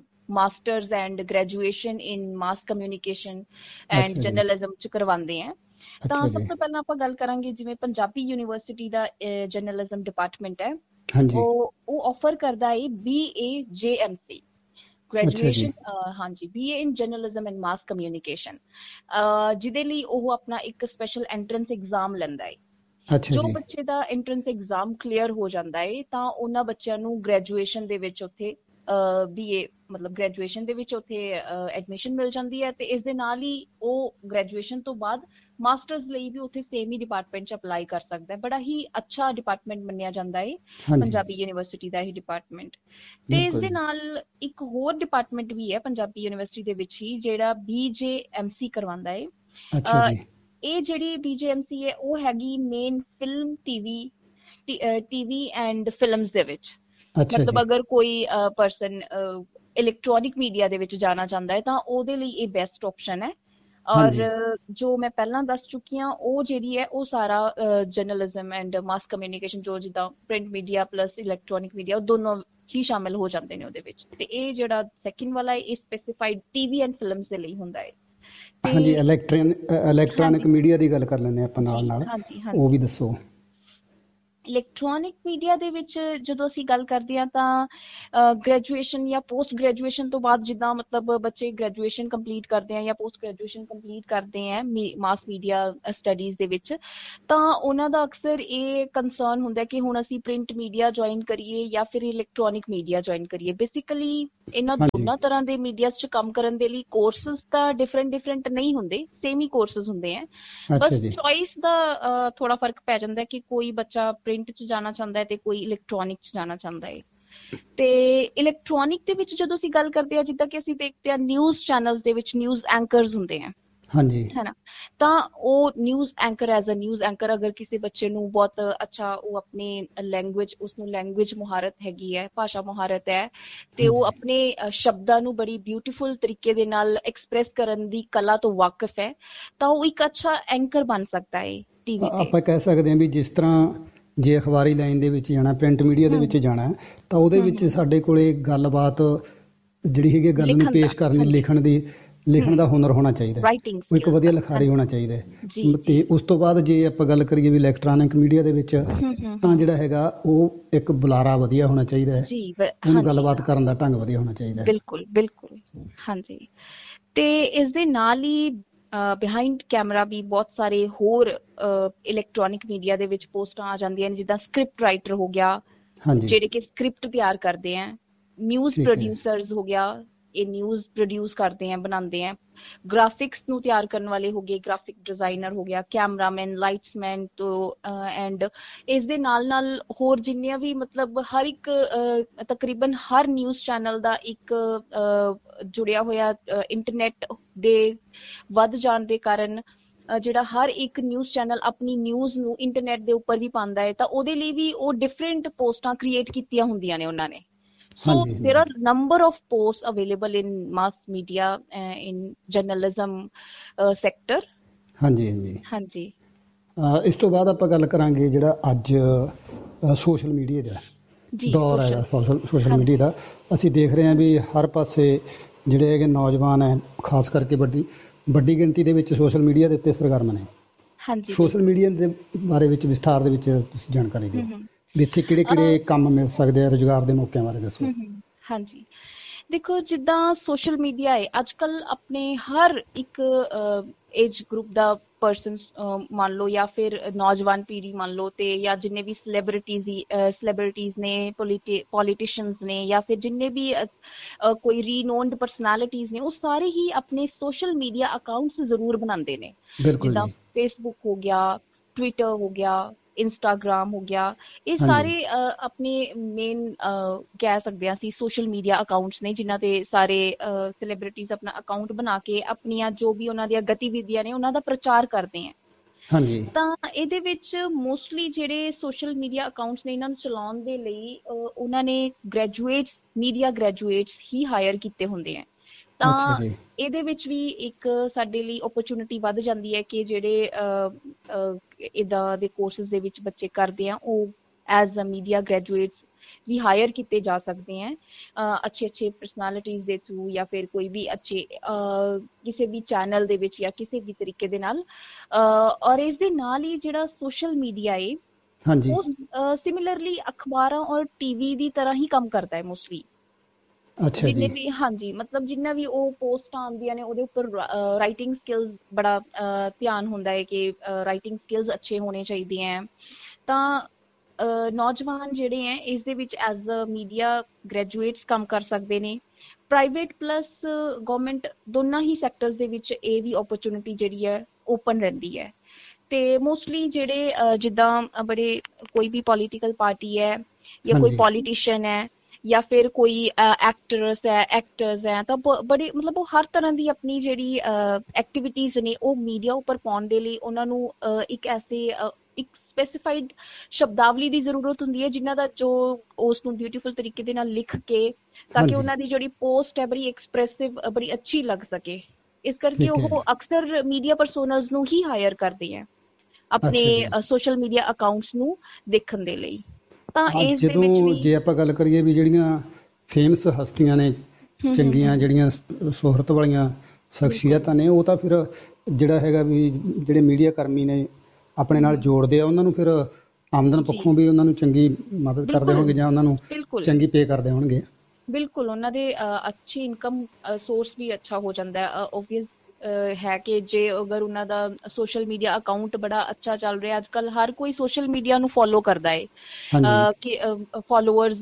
masters and graduation in mass communication and ਅੱਛਾ ਜੀ ਜਰਨਲਿਜ਼ਮ ਚ ਕਰਵਾਉਂਦੇ ਆ। ਤਾਂ ਅੱਛਾ ਸਭ ਜੀ ਤੋਂ ਪਹਿਲਾਂ ਆਪਾਂ ਗੱਲ ਕਰਾਂਗੇ ਜਿਵੇਂ ਪੰਜਾਬੀ ਯੂਨੀਵਰਸਿਟੀ ਦਾ ਜਰਨਲਿਜ਼ਮ ਡਿਪਾਰਟਮੈਂਟ ਹੈ। ਹਾਂਜੀ ਉਹ ਉਹ ਆਫਰ ਕਰਦਾ ਹੈ ਬੀ ਏ ਜੇ ਐਮ ਸੀ ਅੱਛਾ ਜੀ ਗ੍ਰੈਜੂਏਸ਼ਨ। ਹਾਂਜੀ B A in journalism and mass communication, ਜਿਹਦੇ ਲਈ ਉਹ ਆਪਣਾ ਇੱਕ ਸਪੈਸ਼ਲ ਐਂਟਰੈਂਸ ਐਗਜ਼ਾਮ ਲੈਂਦਾ ਹੈ। ਅੱਛਾ ਜੋ ਜੀ ਬੱਚੇ ਦਾ ਐਂਟਰੈਂਸ ਐਗਜ਼ਾਮ ਕਲੀਅਰ ਹੋ ਜਾਂਦਾ ਹੈ ਤਾਂ ਉਹਨਾਂ ਬੱਚਿਆਂ ਨੂੰ ਗ੍ਰੈਜੂਏਸ਼ਨ ਦੇ ਵਿੱਚ ਉੱਥੇ ਬੀਏ ਮਤਲਬ ਗ੍ਰੈਜੂਏਸ਼ਨ ਦੇ ਵਿੱਚ ਉੱਥੇ ਐਡਮਿਸ਼ਨ ਮਿਲ ਜਾਂਦੀ ਹੈ। ਤੇ ਇਸ ਦੇ ਨਾਲ ਹੀ ਉਹ ਗ੍ਰੈਜੂਏਸ਼ਨ ਤੋਂ ਬਾਅਦ ਮਾਸਟਰਸ ਲਈ ਵੀ ਉੱਥੇ ਸੇਮ ਹੀ ਡਿਪਾਰਟਮੈਂਟ ਚ ਅਪਲਾਈ ਕਰ ਸਕਦਾ ਹੈ। ਬੜਾ ਹੀ ਅੱਛਾ ਡਿਪਾਰਟਮੈਂਟ ਮੰਨਿਆ ਜਾਂਦਾ ਹੈ ਹਾਂਜੀ ਪੰਜਾਬੀ ਯੂਨੀਵਰਸਿਟੀ ਦਾ ਇਹ ਡਿਪਾਰਟਮੈਂਟ। ਤੇ ਇਸ ਬਿਲਕੁਲ ਦੇ ਜੀ ਨਾਲ ਇੱਕ ਹੋਰ ਡਿਪਾਰਟਮੈਂਟ ਵੀ ਹੈ ਪੰਜਾਬੀ ਯੂਨੀਵਰਸਿਟੀ ਦੇ ਵਿੱਚ ਹੀ ਜਿਹੜਾ ਬੀ ਜੇ ਐਮ ਸੀ ਕਰਵਾਉਂਦਾ ਹੈ। ਅੱਛਾ ਅਹ, ਜੀ ਇਹ ਜਿਹੜੀ ਬੀ ਜੇ ਐਮ ਸੀ ਹੈ ਉਹ ਹੈਗੀ main film TV TV and films ਦੇ ਵਿੱਚ। ਅੱਛਾ ਮਤਲਬ ਜੀ ਅਗਰ ਕੋਈ ਪਰਸਨ ਇਲੈਕਟ੍ਰੋਨਿਕ ਮੀਡੀਆ ਦੇ ਵਿੱਚ ਜਾਣਾ ਚਾਹੁੰਦਾ ਹੈ ਤਾਂ ਉਹਦੇ ਲਈ ਇਹ ਬੈਸਟ ਆਪਸ਼ਨ ਹੈ। ਔਰ ਹਾਂਜੀ ਜੋ ਮੈਂ ਪਹਿਲਾਂ ਦੱਸ ਚੁੱਕੀ ਹਾਂ ਉਹ ਜਿਹੜੀ ਹੈ ਉਹ ਸਾਰਾ ਜਰਨਲਿਜ਼ਮ ਐਂਡ ਮਾਸ ਕਮਿਊਨੀਕੇਸ਼ਨ ਜੋ ਜਿੱਦਾਂ print media plus electronic media ਉਹ ਦੋਨੋਂ ਹੀ ਸ਼ਾਮਿਲ ਹੋ ਜਾਂਦੇ ਨੇ ਉਹਦੇ ਵਿੱਚ। ਤੇ ਇਹ ਜਿਹੜਾ ਸੈਕਿੰਡ ਵਾਲਾ ਹੈ ਇਹ ਸਪੈਸੀਫਾਈਡ ਟੀਵੀ ਐਂਡ ਫਿਲਮਸ ਦੇ ਲਈ ਹੁੰਦਾ ਹੈ। ਤੇ ਹਾਂਜੀ ਇਲੈਕਟ੍ਰਨ ਇਲੈਕਟ੍ਰੋਨਿਕ ਹਾਂਜੀ ਮੀਡੀਆ ਦੀ ਗੱਲ ਕਰ ਲੈਂਦੇ ਆਪਾਂ ਨਾਲ ਜੀ ਨਾਲ ਹਾਂਜੀ ਉਹ ਵੀ ਹਾਂਜੀ ਦੱਸੋ। ਇਲੈਕਟ੍ਰੋਨਿਕ ਮੀਡੀਆ ਦੇ ਵਿੱਚ ਜਦੋਂ ਅਸੀਂ ਗੱਲ ਕਰਦੇ ਹਾਂ ਤਾਂ ਗ੍ਰੈਜੂਏਸ਼ਨ ਜਾਂ ਪੋਸਟ ਗ੍ਰੈਜੂਏਸ਼ਨ ਤੋਂ ਬਾਅਦ ਜਿੱਦਾਂ ਮਤਲਬ ਬੱਚੇ ਗ੍ਰੈਜੂਏਸ਼ਨ ਕੰਪਲੀਟ ਕਰਦੇ ਆ ਜਾਂ ਪੋਸਟ ਗ੍ਰੈਜੂਏਸ਼ਨ ਕੰਪਲੀਟ ਕਰਦੇ ਆ ਮਾਸ ਮੀਡੀਆ ਸਟੱਡੀਜ਼ ਦੇ ਵਿੱਚ, ਤਾਂ ਉਹਨਾਂ ਦਾ ਅਕਸਰ ਇਹ ਕੰਸਰਨ ਹੁੰਦਾ ਕਿ ਹੁਣ ਅਸੀਂ ਪ੍ਰਿੰਟ ਮੀਡੀਆ ਜੁਆਇਨ ਕਰੀਏ ਜਾਂ ਫਿਰ ਇਲੈਕਟ੍ਰੋਨਿਕ ਮੀਡੀਆ ਜੁਆਇਨ ਕਰੀਏ। ਬੇਸਿਕਲੀ ਇਹਨਾਂ ਹਾਂਜੀ ਦੋਨਾਂ ਤਰ੍ਹਾਂ ਦੇ ਮੀਡੀਆਜ਼ 'ਚ ਕੰਮ ਕਰਨ ਦੇ ਲਈ ਕੋਰਸਸ ਤਾਂ ਡਿਫਰੈਂਟ ਡਿਫਰੈਂਟ ਨਹੀਂ ਹੁੰਦੇ, ਸੇਮ ਹੀ ਕੋਰਸਸ ਹੁੰਦੇ ਆ। ਅੱਛਾ ਬਸ ਜੀ ਚੋਇਸ ਦਾ ਥੋੜਾ ਫਰਕ ਪੈ ਜਾਂਦਾ ਕਿ ਕੋਈ ਬੱਚਾ ਪ੍ਰਿੰਟ 'ਚ ਜਾਣਾ ਚਾਹੁੰਦਾ ਹੈ ਤੇ ਕੋਈ ਇਲੈਕਟ੍ਰੋਨਿਕ 'ਚ ਜਾਣਾ ਚਾਹੁੰਦਾ ਹੈ। ਤੇ ਇਲੈਕਟ੍ਰੋਨਿਕ ਦੇ ਵਿੱਚ ਜਦੋਂ ਅਸੀਂ ਗੱਲ ਕਰਦੇ ਹਾਂ ਜਿੱਦਾਂ ਕਿ ਅਸੀਂ ਦੇਖਦੇ ਹਾਂ ਨਿਊਜ਼ ਚੈਨਲਸ ਦੇ ਵਿੱਚ ਨਿਊਜ਼ ਐਂਕਰਸ ਹੁੰਦੇ ਆ ਹਾਂਜੀ ਹੈ ਨਾ। ਤਾਂ ਉਹ news anchor as a news anchor ਅਗਰ ਕਿਸੇ ਬੱਚੇ ਨੂੰ ਬਹੁਤ ਅੱਛਾ ਉਹ ਆਪਣੀ ਲੈਂਗੁਏਜ ਉਸਨੂੰ ਲੈਂਗੁਏਜ ਮੁਹਾਰਤ ਹੈਗੀ ਹੈ, ਭਾਸ਼ਾ ਮੁਹਾਰਤ ਹੈ ਤੇ ਉਹ ਹਾਂਜੀ ਆਪਣੇ ਸ਼ਬਦਾਂ ਨੂੰ ਬੜੀ ਬਿਊਟੀਫੁਲ ਤਰੀਕੇ ਦੇ ਨਾਲ ਐਕਸਪ੍ਰੈਸ ਕਰਨ ਦੀ ਕਲਾ ਤੋਂ ਵਾਕਿਫ ਹੈ ਤਾਂ ਉਹ ਇੱਕ ਅੱਛਾ ਐਂਕਰ ਬਣ ਸਕਦਾ ਹੈ ਟੀਵੀ ਤੇ। ਆਪਾਂ ਕਹਿ ਸਕਦੇ ਹਾਂ ਵੀ ਜਿਸ ਤਰ੍ਹਾਂ ਜੇ ਅਖਬਾਰੀ ਲਾਈਨ ਦੇ ਵਿੱਚ ਜਾਣਾ ਪ੍ਰਿੰਟ ਮੀਡੀਆ ਦੇ ਹਮ ਵਿੱਚ ਜਾਣਾ ਤਾਂ ਉਹਦੇ ਹਮ ਵਿੱਚ ਹਮ ਸਾਡੇ ਕੋਲੇ ਗੱਲਬਾਤ ਜਿਹੜੀ ਹੈਗੀ ਗੱਲ ਨੂੰ ਲਿਖਣ ਦਾ ਪੇਸ਼ ਕਰਨੀ ਹਾਂਜੀ ਲਿਖਣ ਦੀ ਲਿਖਣ ਹਮ ਦਾ ਹੁਨਰ ਹੋਣਾ ਚਾਹੀਦਾ ਹੈ। ਰਾਈਟਿੰਗ ਉਹ ਇੱਕ ਸਕਿੱਲਸ ਵਧੀਆ ਦਾ ਲਿਖਾਰੀ ਹਾਂਜੀ ਹੋਣਾ ਚਾਹੀਦਾ ਜੀ ਹੈ। ਜੀ ਤੇ ਉਸ ਤੋਂ ਬਾਅਦ ਜੇ ਆਪਾਂ ਗੱਲ ਕਰੀਏ ਵੀ ਇਲੈਕਟ੍ਰੋਨਿਕ ਮੀਡੀਆ ਦੇ ਵਿੱਚ ਹਮ ਹਮ ਤਾਂ ਹਮ ਜਿਹੜਾ ਹੈਗਾ ਉਹ ਇੱਕ ਬੁਲਾਰਾ ਵਧੀਆ ਹੋਣਾ ਚਾਹੀਦਾ ਹੈ। ਜੀ ਵ- ਉਹਨੂੰ ਹਾਂਜੀ ਗੱਲਬਾਤ ਹਾਂ ਕਰਨ ਦਾ ਢੰਗ ਵਧੀਆ ਹੋਣਾ ਚਾਹੀਦਾ ਹੈ। ਬਿਲਕੁਲ ਬਿਲਕੁਲ ਹਾਂਜੀ। ਤੇ ਇਸ ਦੇ ਨਾਲ ਹੀ ਬਿਹਾਈਂਡ ਕੈਮਰਾ ਵੀ ਬਹੁਤ ਸਾਰੇ ਹੋਰ ਇਲੈਕਟ੍ਰੋਨਿਕ ਮੀਡੀਆ ਦੇ ਵਿੱਚ ਪੋਸਟਾਂ ਆ ਜਾਂਦੀਆਂ ਨੇ ਜਿੱਦਾਂ ਸਕ੍ਰਿਪਟ ਰਾਈਟਰ ਹੋ ਗਿਆ ਹਾਂਜੀ ਜਿਹੜੇ ਕਿ ਸਕ੍ਰਿਪਟ ਤਿਆਰ ਕਰਦੇ ਆ, ਨਿਊਜ਼ ਠੀਕ ਹੈ ਪ੍ਰੋਡਿਊਸਰਸ ਹੋ ਗਿਆ ਇਹ ਨਿਊਜ਼ ਪ੍ਰੋਡਿਊਸ ਕਰਦੇ ਆ ਬਣਾਉਂਦੇ ਆ, ਗ੍ਰਾਫਿਕਸ ਨੂੰ ਤਿਆਰ ਕਰਨ ਵਾਲੇ ਹੋ ਗਏ ਗ੍ਰਾਫਿਕ ਡਿਜ਼ਾਈਨਰ ਹੋ ਗਿਆ, ਕੈਮਰਾਮੈਨ ਲਾਈਟਸਮੈਨ ਤੋਂ ਐਂਡ ਇਸ ਦੇ ਨਾਲ ਨਾਲ ਹੋਰ ਜਿੰਨੀਆਂ ਵੀ ਮਤਲਬ ਹਰ ਇੱਕ ਤਕਰੀਬਨ ਹਰ ਨਿਊਜ਼ ਚੈਨਲ ਦਾ ਇੱਕ ਜੁੜਿਆ ਹੋਇਆ ਇੰਟਰਨੈਟ ਦੇ ਵੱਧ ਜਾਣ ਦੇ ਕਾਰਨ ਜਿਹੜਾ ਹਰ ਇੱਕ ਨਿਊਜ਼ ਚੈਨਲ ਆਪਣੀ ਨਿਊਜ਼ ਨੂੰ ਇੰਟਰਨੈਟ ਦੇ ਉੱਪਰ ਵੀ ਪਾਉਂਦਾ ਹੈ, ਤਾਂ ਉਹਦੇ ਲਈ ਵੀ ਉਹ ਡਿਫਰੈਂਟ ਪੋਸਟਾਂ ਕ੍ਰੀਏਟ ਕੀਤੀਆਂ ਹੁੰਦੀਆਂ ਨੇ ਉਹਨਾਂ ਨੇ। So ਹਾਂਜੀ there ਹਾਂਜੀ are number of posts available in mass media, uh, in journalism uh, sector. ਹਾਂਜੀ ਹਾਂਜੀ ਹਾਂਜੀ ਅਹ ਇਸ ਤੋਂ ਬਾਅਦ ਆਪਾਂ ਗੱਲ ਕਰਾਂਗੇ ਜਿਹੜਾ ਅੱਜ ਸੋਸ਼ਲ ਮੀਡੀਆ ਦਾ ਜੀ ਦੌਰ ਹੈਗਾ, ਸੋਸ਼ਲ ਸੋਸ਼ਲ ਸੋਸ਼ਲ ਮੀਡੀਆ ਹਾਂਜੀ ਦਾ। ਅਸੀਂ ਦੇਖ ਰਹੇ ਹਾਂ ਵੀ ਹਰ ਪਾਸੇ ਜਿਹੜੇ ਹੈਗੇ ਨੌਜਵਾਨ ਹੈ, ਖਾਸ ਕਰਕੇ ਵੱਡੀ ਵੱਡੀ ਗਿਣਤੀ ਦੇ ਵਿੱਚ ਸੋਸ਼ਲ ਮੀਡੀਆ ਦੇ ਉੱਤੇ ਸਰਗਰਮ ਨੇ। ਹਾਂਜੀ ਸੋਸ਼ਲ ਬਿਲਕੁਲ। ਮੀਡੀਆ ਦੇ ਬਾਰੇ ਵਿੱਚ ਵਿਸਥਾਰ ਦੇ ਵਿੱਚ ਤੁਸੀਂ ਜਾਣਕਾਰੀ ਦਿਓ ਹਮ ਹਮ ਵੀ ਇੱਥੇ ਕਿਹੜੇ ਅਹ ਕਿਹੜੇ ਕੰਮ ਮਿਲ ਸਕਦੇ ਆ, ਰੁਜ਼ਗਾਰ ਦੇ ਮੌਕਿਆਂ ਬਾਰੇ ਦੱਸੋ। ਹਮ ਹਮ ਹਾਂਜੀ, ਦੇਖੋ ਜਿੱਦਾਂ ਸੋਸ਼ਲ ਮੀਡੀਆ ਹੈ ਅੱਜ ਕੱਲ ਆਪਣੇ ਹਰ ਇੱਕ ਏਜ ਗਰੁੱਪ ਦਾ ਪਰਸਨ ਮੰਨ ਲਓ, ਜਾਂ ਫਿਰ ਨੌਜਵਾਨ ਪੀੜ੍ਹੀ ਮੰਨ ਲਓ, ਤੇ ਜਾਂ ਜਿੰਨੇ ਵੀ ਸੈਲੀਬ੍ਰਿਟੀਜ਼ ਸੈਲੀਬ੍ਰਿਟੀਜ਼ ਨੇ, ਪੋਲੀਟੀਸ਼ੀਅਨਸ ਨੇ, ਜਾਂ ਫਿਰ ਜਿੰਨੇ ਵੀ ਅਹ, ਅਹ, ਕੋਈ ਰੀਨੋਨਡ ਪਰਸਨੈਲਿਟੀਜ਼ ਨੇ, ਉਹ ਸਾਰੇ ਹੀ ਆਪਣੇ ਸੋਸ਼ਲ ਮੀਡੀਆ ਅਕਾਊਂਟਸ ਜ਼ਰੂਰ ਬਣਾਉਂਦੇ ਨੇ। ਬਿਲਕੁਲ ਜਿੱਦਾਂ ਜੀ। ਫੇਸਬੁੱਕ ਹੋ ਗਿਆ, ਟਵਿੱਟਰ ਹੋ ਗਿਆ, ਇੰਸਟਾਗ੍ਰਾਮ ਹੋ ਗਿਆ, ਇਹ ਹਾਂਜੀ ਸਾਰੇ ਅਹ, ਆਪਣੇ ਮੇਨ ਕਹਿ ਸਕਦੇ ਹਾਂ ਅਸੀਂ ਸੋਸ਼ਲ ਮੀਡੀਆ ਅਕਾਊਂਟਸ ਨੇ, ਜਿਨ੍ਹਾਂ ਤੇ ਸਾਰੇ ਸੈਲੀਬ੍ਰਿਟੀਜ਼ ਆਪਣਾ ਅਕਾਊਂਟ ਬਣਾ ਕੇ ਆਪਣੀਆਂ ਜੋ ਵੀ ਉਹਨਾਂ ਦੀਆਂ ਗਤੀਵਿਧੀਆਂ ਨੇ ਉਹਨਾਂ ਦਾ ਪ੍ਰਚਾਰ ਕਰਦੇ ਆ। ਹਾਂਜੀ ਤਾਂ ਇਹਦੇ ਵਿੱਚ ਮੋਸਟਲੀ ਜਿਹੜੇ ਸੋਸ਼ਲ ਮੀਡੀਆ ਅਕਾਊਂਟਸ ਨੇ, ਇਹਨਾਂ ਨੂੰ ਚਲਾਉਣ ਦੇ ਲਈ ਅਹ, ਉਹਨਾਂ ਨੇ ਗ੍ਰੈਜੂਏਟਸ, ਮੀਡੀਆ ਗ੍ਰੈਜੂਏਟਸ ਹੀ ਹਾਇਰ ਕੀਤੇ ਹੁੰਦੇ ਆ। ਅੱਛਾ ਤਾਂ ਜੀ। ਇਹਦੇ ਵਿੱਚ ਵੀ ਇੱਕ ਸਾਡੇ ਲਈ ਓਪਰਚੁਨਿਟੀ ਵੱਧ ਜਾਂਦੀ ਹੈ ਕਿ ਜਿਹੜੇ ਇੱਦਾਂ ਦੇ ਕੋਰਸਿਸ ਦੇ ਵਿੱਚ ਬੱਚੇ ਕਰਦੇ ਆ, ਉਹ as a media graduates we hire ਕੀਤੇ ਜਾ ਸਕਦੇ ਹੈ ਅੱਛੇ ਅੱਛੇ ਪਰਸਨੈਲਿਟੀਜ਼ ਦੇ ਥਰੂ, ਜਾਂ ਫਿਰ ਕੋਈ ਵੀ ਅੱਛੇ ਕਿਸੇ ਵੀ ਚੈਨਲ ਦੇ ਵਿੱਚ, ਜਾਂ ਕਿਸੇ ਵੀ ਤਰੀਕੇ ਦੇ ਨਾਲ। ਔਰ ਇਸ ਦੇ ਨਾਲ ਹੀ ਜਿਹੜਾ ਸੋਸ਼ਲ ਮੀਡੀਆ ਹੈ ਹਾਂਜੀ ਉਹ ਸਿਮਿਲਰਲੀ ਅਖਬਾਰਾਂ ਔਰ ਟੀਵੀ ਦੀ ਤਰ੍ਹਾਂ ਹੀ ਕੰਮ ਕਰਦਾ ਹੈ ਮੋਸਟਲੀ। ਅੱਛਾ ਜਿੰਨੇ ਜੀ। ਵੀ ਹਾਂਜੀ ਮਤਲਬ ਜਿੰਨਾ ਵੀ ਉਹ ਪੋਸਟਾਂ ਆਉਂਦੀਆਂ ਨੇ ਉਹਦੇ ਉੱਪਰ ਰਾਈਟਿੰਗ ਸਕਿੱਲਸ ਬੜਾ ਅਹ, ਧਿਆਨ ਹੁੰਦਾ ਹੈ ਕਿ ਰਾਈਟਿੰਗ ਸਕਿੱਲਸ ਅੱਛੇ ਹੋਣੇ ਚਾਹੀਦੇ ਹੈ। ਤਾਂ ਅਹ, ਨੌਜਵਾਨ ਜਿਹੜੇ ਹੈ ਇਸ ਦੇ ਵਿੱਚ ਐਜ਼ ਅ ਮੀਡੀਆ ਗ੍ਰੈਜੂਏਟਸ ਕੰਮ ਕਰ ਸਕਦੇ ਨੇ। ਪ੍ਰਾਈਵੇਟ ਪਲੱਸ ਗਵਰਨਮੈਂਟ ਦੋਨਾਂ ਹੀ ਸੈਕਟਰਸ ਦੇ ਵਿੱਚ ਇਹ ਵੀ ਓਪਰਚੁਨਿਟੀ ਜਿਹੜੀ ਹੈ ਓਪਨ ਰਹਿੰਦੀ ਹੈ। ਤੇ ਮੋਸਟਲੀ ਜਿਹੜੇ ਅਹ, ਜਿੱਦਾਂ ਬੜੇ ਕੋਈ ਵੀ ਪੋਲੀਟੀਕਲ ਪਾਰਟੀ ਹੈ, ਜਾਂ ਕੋਈ ਹਾਂਜੀ ਪੋਲੀਟੀਸ਼ੀਅਨ ਹੈ, ਜਾਂ ਫਿਰ ਕੋਈ ਐਕਟਰਸ ਹੈ, ਐਕਟਰਸ ਹੈ, ਤਾਂ ਬੜੀ ਮਤਲਬ ਉਹ ਹਰ ਤਰ੍ਹਾਂ ਦੀ ਆਪਣੀ ਜਿਹੜੀ ਐਕਟੀਵਿਟੀਜ਼ ਨੇ ਉਹ ਮੀਡੀਆ ਉੱਪਰ ਪਾਉਣ ਦੇ ਲਈ ਉਹਨਾਂ ਨੂੰ ਇੱਕ ਐਸੇ ਇੱਕ ਸਪੈਸੀਫਾਈਡ ਸ਼ਬਦਾਵਲੀ ਦੀ ਜ਼ਰੂਰਤ ਹੁੰਦੀ ਹੈ, ਜਿਨ੍ਹਾਂ ਦਾ ਜੋ ਉਸ ਨੂੰ ਬਿਊਟੀਫੁਲ ਤਰੀਕੇ ਦੇ ਨਾਲ ਲਿਖ ਕੇ, ਤਾਂ ਕਿ ਹਾਂਜੀ ਉਹਨਾਂ ਦੀ ਜਿਹੜੀ ਪੋਸਟ ਹੈ ਬੜੀ ਐਕਸਪ੍ਰੈਸਿਵ, ਬੜੀ ਅੱਛੀ ਲੱਗ ਸਕੇ। ਇਸ ਕਰਕੇ ਠੀਕ ਹੈ ਉਹ ਜੀ। ਅਕਸਰ ਮੀਡੀਆ ਪਰਸੋਨਲਸ ਨੂੰ ਹੀ ਹਾਇਰ ਕਰਦੇ ਹੈ ਆਪਣੇ ਅੱਛਾ ਜੀ। ਸੋਸ਼ਲ ਮੀਡੀਆ ਅਕਾਊਂਟਸ ਨੂੰ ਦੇਖਣ ਦੇ ਲਈ। ਤਾਂ ਹਾਂ, ਇਸ ਦੇ ਵਿੱਚ ਜਦੋਂ ਵੀ ਜੇ ਆਪਾਂ ਗੱਲ ਕਰੀਏ ਵੀ ਜਿਹੜੀਆਂ ਫੇਮਸ ਹਸਤੀਆਂ ਨੇ, ਹਮ ਹਮ ਚੰਗੀਆਂ ਹਮ ਜਿਹੜੀਆਂ ਸ਼ੋਹਰਤ ਵਾਲੀਆਂ ਬਿਲਕੁਲ ਸ਼ਖਸੀਅਤਾਂ ਨੇ, ਉਹ ਤਾਂ ਫਿਰ ਜਿਹੜਾ ਹੈਗਾ ਵੀ ਜਿਹੜੇ ਮੀਡੀਆ ਕਰਮੀ ਨੇ ਆਪਣੇ ਹਮ ਨਾਲ ਹਮ ਜੋੜਦੇ ਆ, ਉਹਨਾਂ ਨੂੰ ਫਿਰ ਆਮਦਨ ਜੀ ਪੱਖੋਂ ਵੀ ਉਹਨਾਂ ਨੂੰ ਚੰਗੀ ਮਦਦ ਕਰਦੇ ਬਿਲਕੁਲ ਹੋਣਗੇ, ਜਾਂ ਉਹਨਾਂ ਨੂੰ ਬਿਲਕੁਲ ਚੰਗੀ ਪੇ ਕਰਦੇ ਹੋਣਗੇ। ਬਿਲਕੁਲ ਉਹਨਾਂ ਦੇ ਅੱਛੀ ਇਨਕਮ ਸੋਰਸ ਵੀ ਅੱਛਾ ਹੋ ਜਾਂਦਾ ਹੈ। ਓਬਵੀਅਸ ਹੈ ਕਿ ਜੇ ਅਗਰ ਉਹਨਾਂ ਦਾ ਸੋਸ਼ਲ ਮੀਡੀਆ ਅਕਾਊਂਟ ਬੜਾ ਅੱਛਾ ਚੱਲ ਰਿਹਾ, ਅੱਜ ਕੱਲ ਹਰ ਕੋਈ ਸੋਸ਼ਲ ਮੀਡੀਆ ਨੂੰ ਫੋਲੋ ਕਰਦਾ ਹੈ ਹਾਂਜੀ ਕਿ ਫੋਲੋਅਰਸ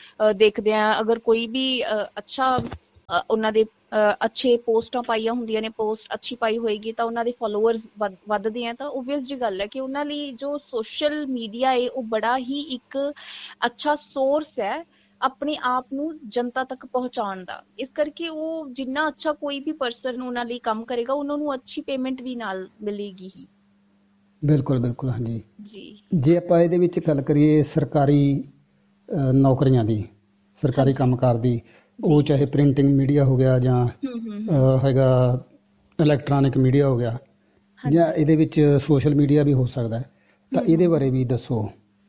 ਦੇਖਦੇ ਆ, ਅਗਰ ਕੋਈ ਵੀ ਅੱਛਾ ਉਹਨਾਂ ਦੇ ਅੱਛੇ ਪੋਸਟਾਂ ਪਾਈਆਂ ਹੁੰਦੀਆਂ ਨੇ, ਪੋਸਟ ਅੱਛੀ ਪਾਈ ਹੋਏਗੀ ਤਾਂ ਉਹਨਾਂ ਦੇ ਫੋਲੋਅਰਸ ਵੱਧਦੇ ਆ। ਤਾਂ ਓਬਵੀਅਸ ਜੀ ਗੱਲ ਹੈ ਕਿ ਉਹਨਾਂ ਲਈ ਜੋ ਸੋਸ਼ਲ ਮੀਡੀਆ ਹੈ ਉਹ ਬੜਾ ਹੀ ਇੱਕ ਅੱਛਾ ਸੋਰਸ ਹੈ ਆਪਣੇ ਆਪ ਨੂੰ ਜਨਤਾ ਤੱਕ ਪਹੁੰਚਾਉਣ ਦਾ। ਇਸ ਕਰਕੇ ਉਹ ਜਿੰਨਾ ਅੱਛਾ ਕੋਈ ਵੀ ਪਰਸਨ ਉਹਨਾਂ ਲਈ ਕੰਮ ਕਰੇਗਾ, ਉਹਨਾਂ ਨੂੰ ਅੱਛੀ ਪੇਮੈਂਟ ਵੀ ਨਾਲ ਮਿਲੇਗੀ ਹੀ। ਬਿਲਕੁਲ ਬਿਲਕੁਲ ਹਾਂਜੀ। ਜੀ ਜੇ ਆਪਾਂ ਇਹਦੇ ਵਿੱਚ ਗੱਲ ਕਰੀਏ ਸਰਕਾਰੀ ਨੌਕਰੀਆਂ ਦੀ, ਸਰਕਾਰੀ ਹਾਂਜੀ ਕੰਮਕਾਰ ਦੀ, ਜੀ ਉਹ ਚਾਹੇ ਪ੍ਰਿੰਟਿੰਗ ਮੀਡੀਆ ਹੋ ਗਿਆ, ਜਾਂ ਹਮ ਹਮ ਹਮ ਹੈਗਾ ਇਲੈਕਟ੍ਰੋਨਿਕ ਮੀਡੀਆ ਹੋ ਗਿਆ, ਜਾਂ ਹਾਂਜੀ ਇਹਦੇ ਵਿੱਚ ਸੋਸ਼ਲ ਮੀਡੀਆ ਵੀ ਹੋ ਸਕਦਾ ਹੈ, ਤਾਂ ਹਮ ਇਹਦੇ ਹਮ ਬਾਰੇ ਹਮ ਵੀ ਦੱਸੋ।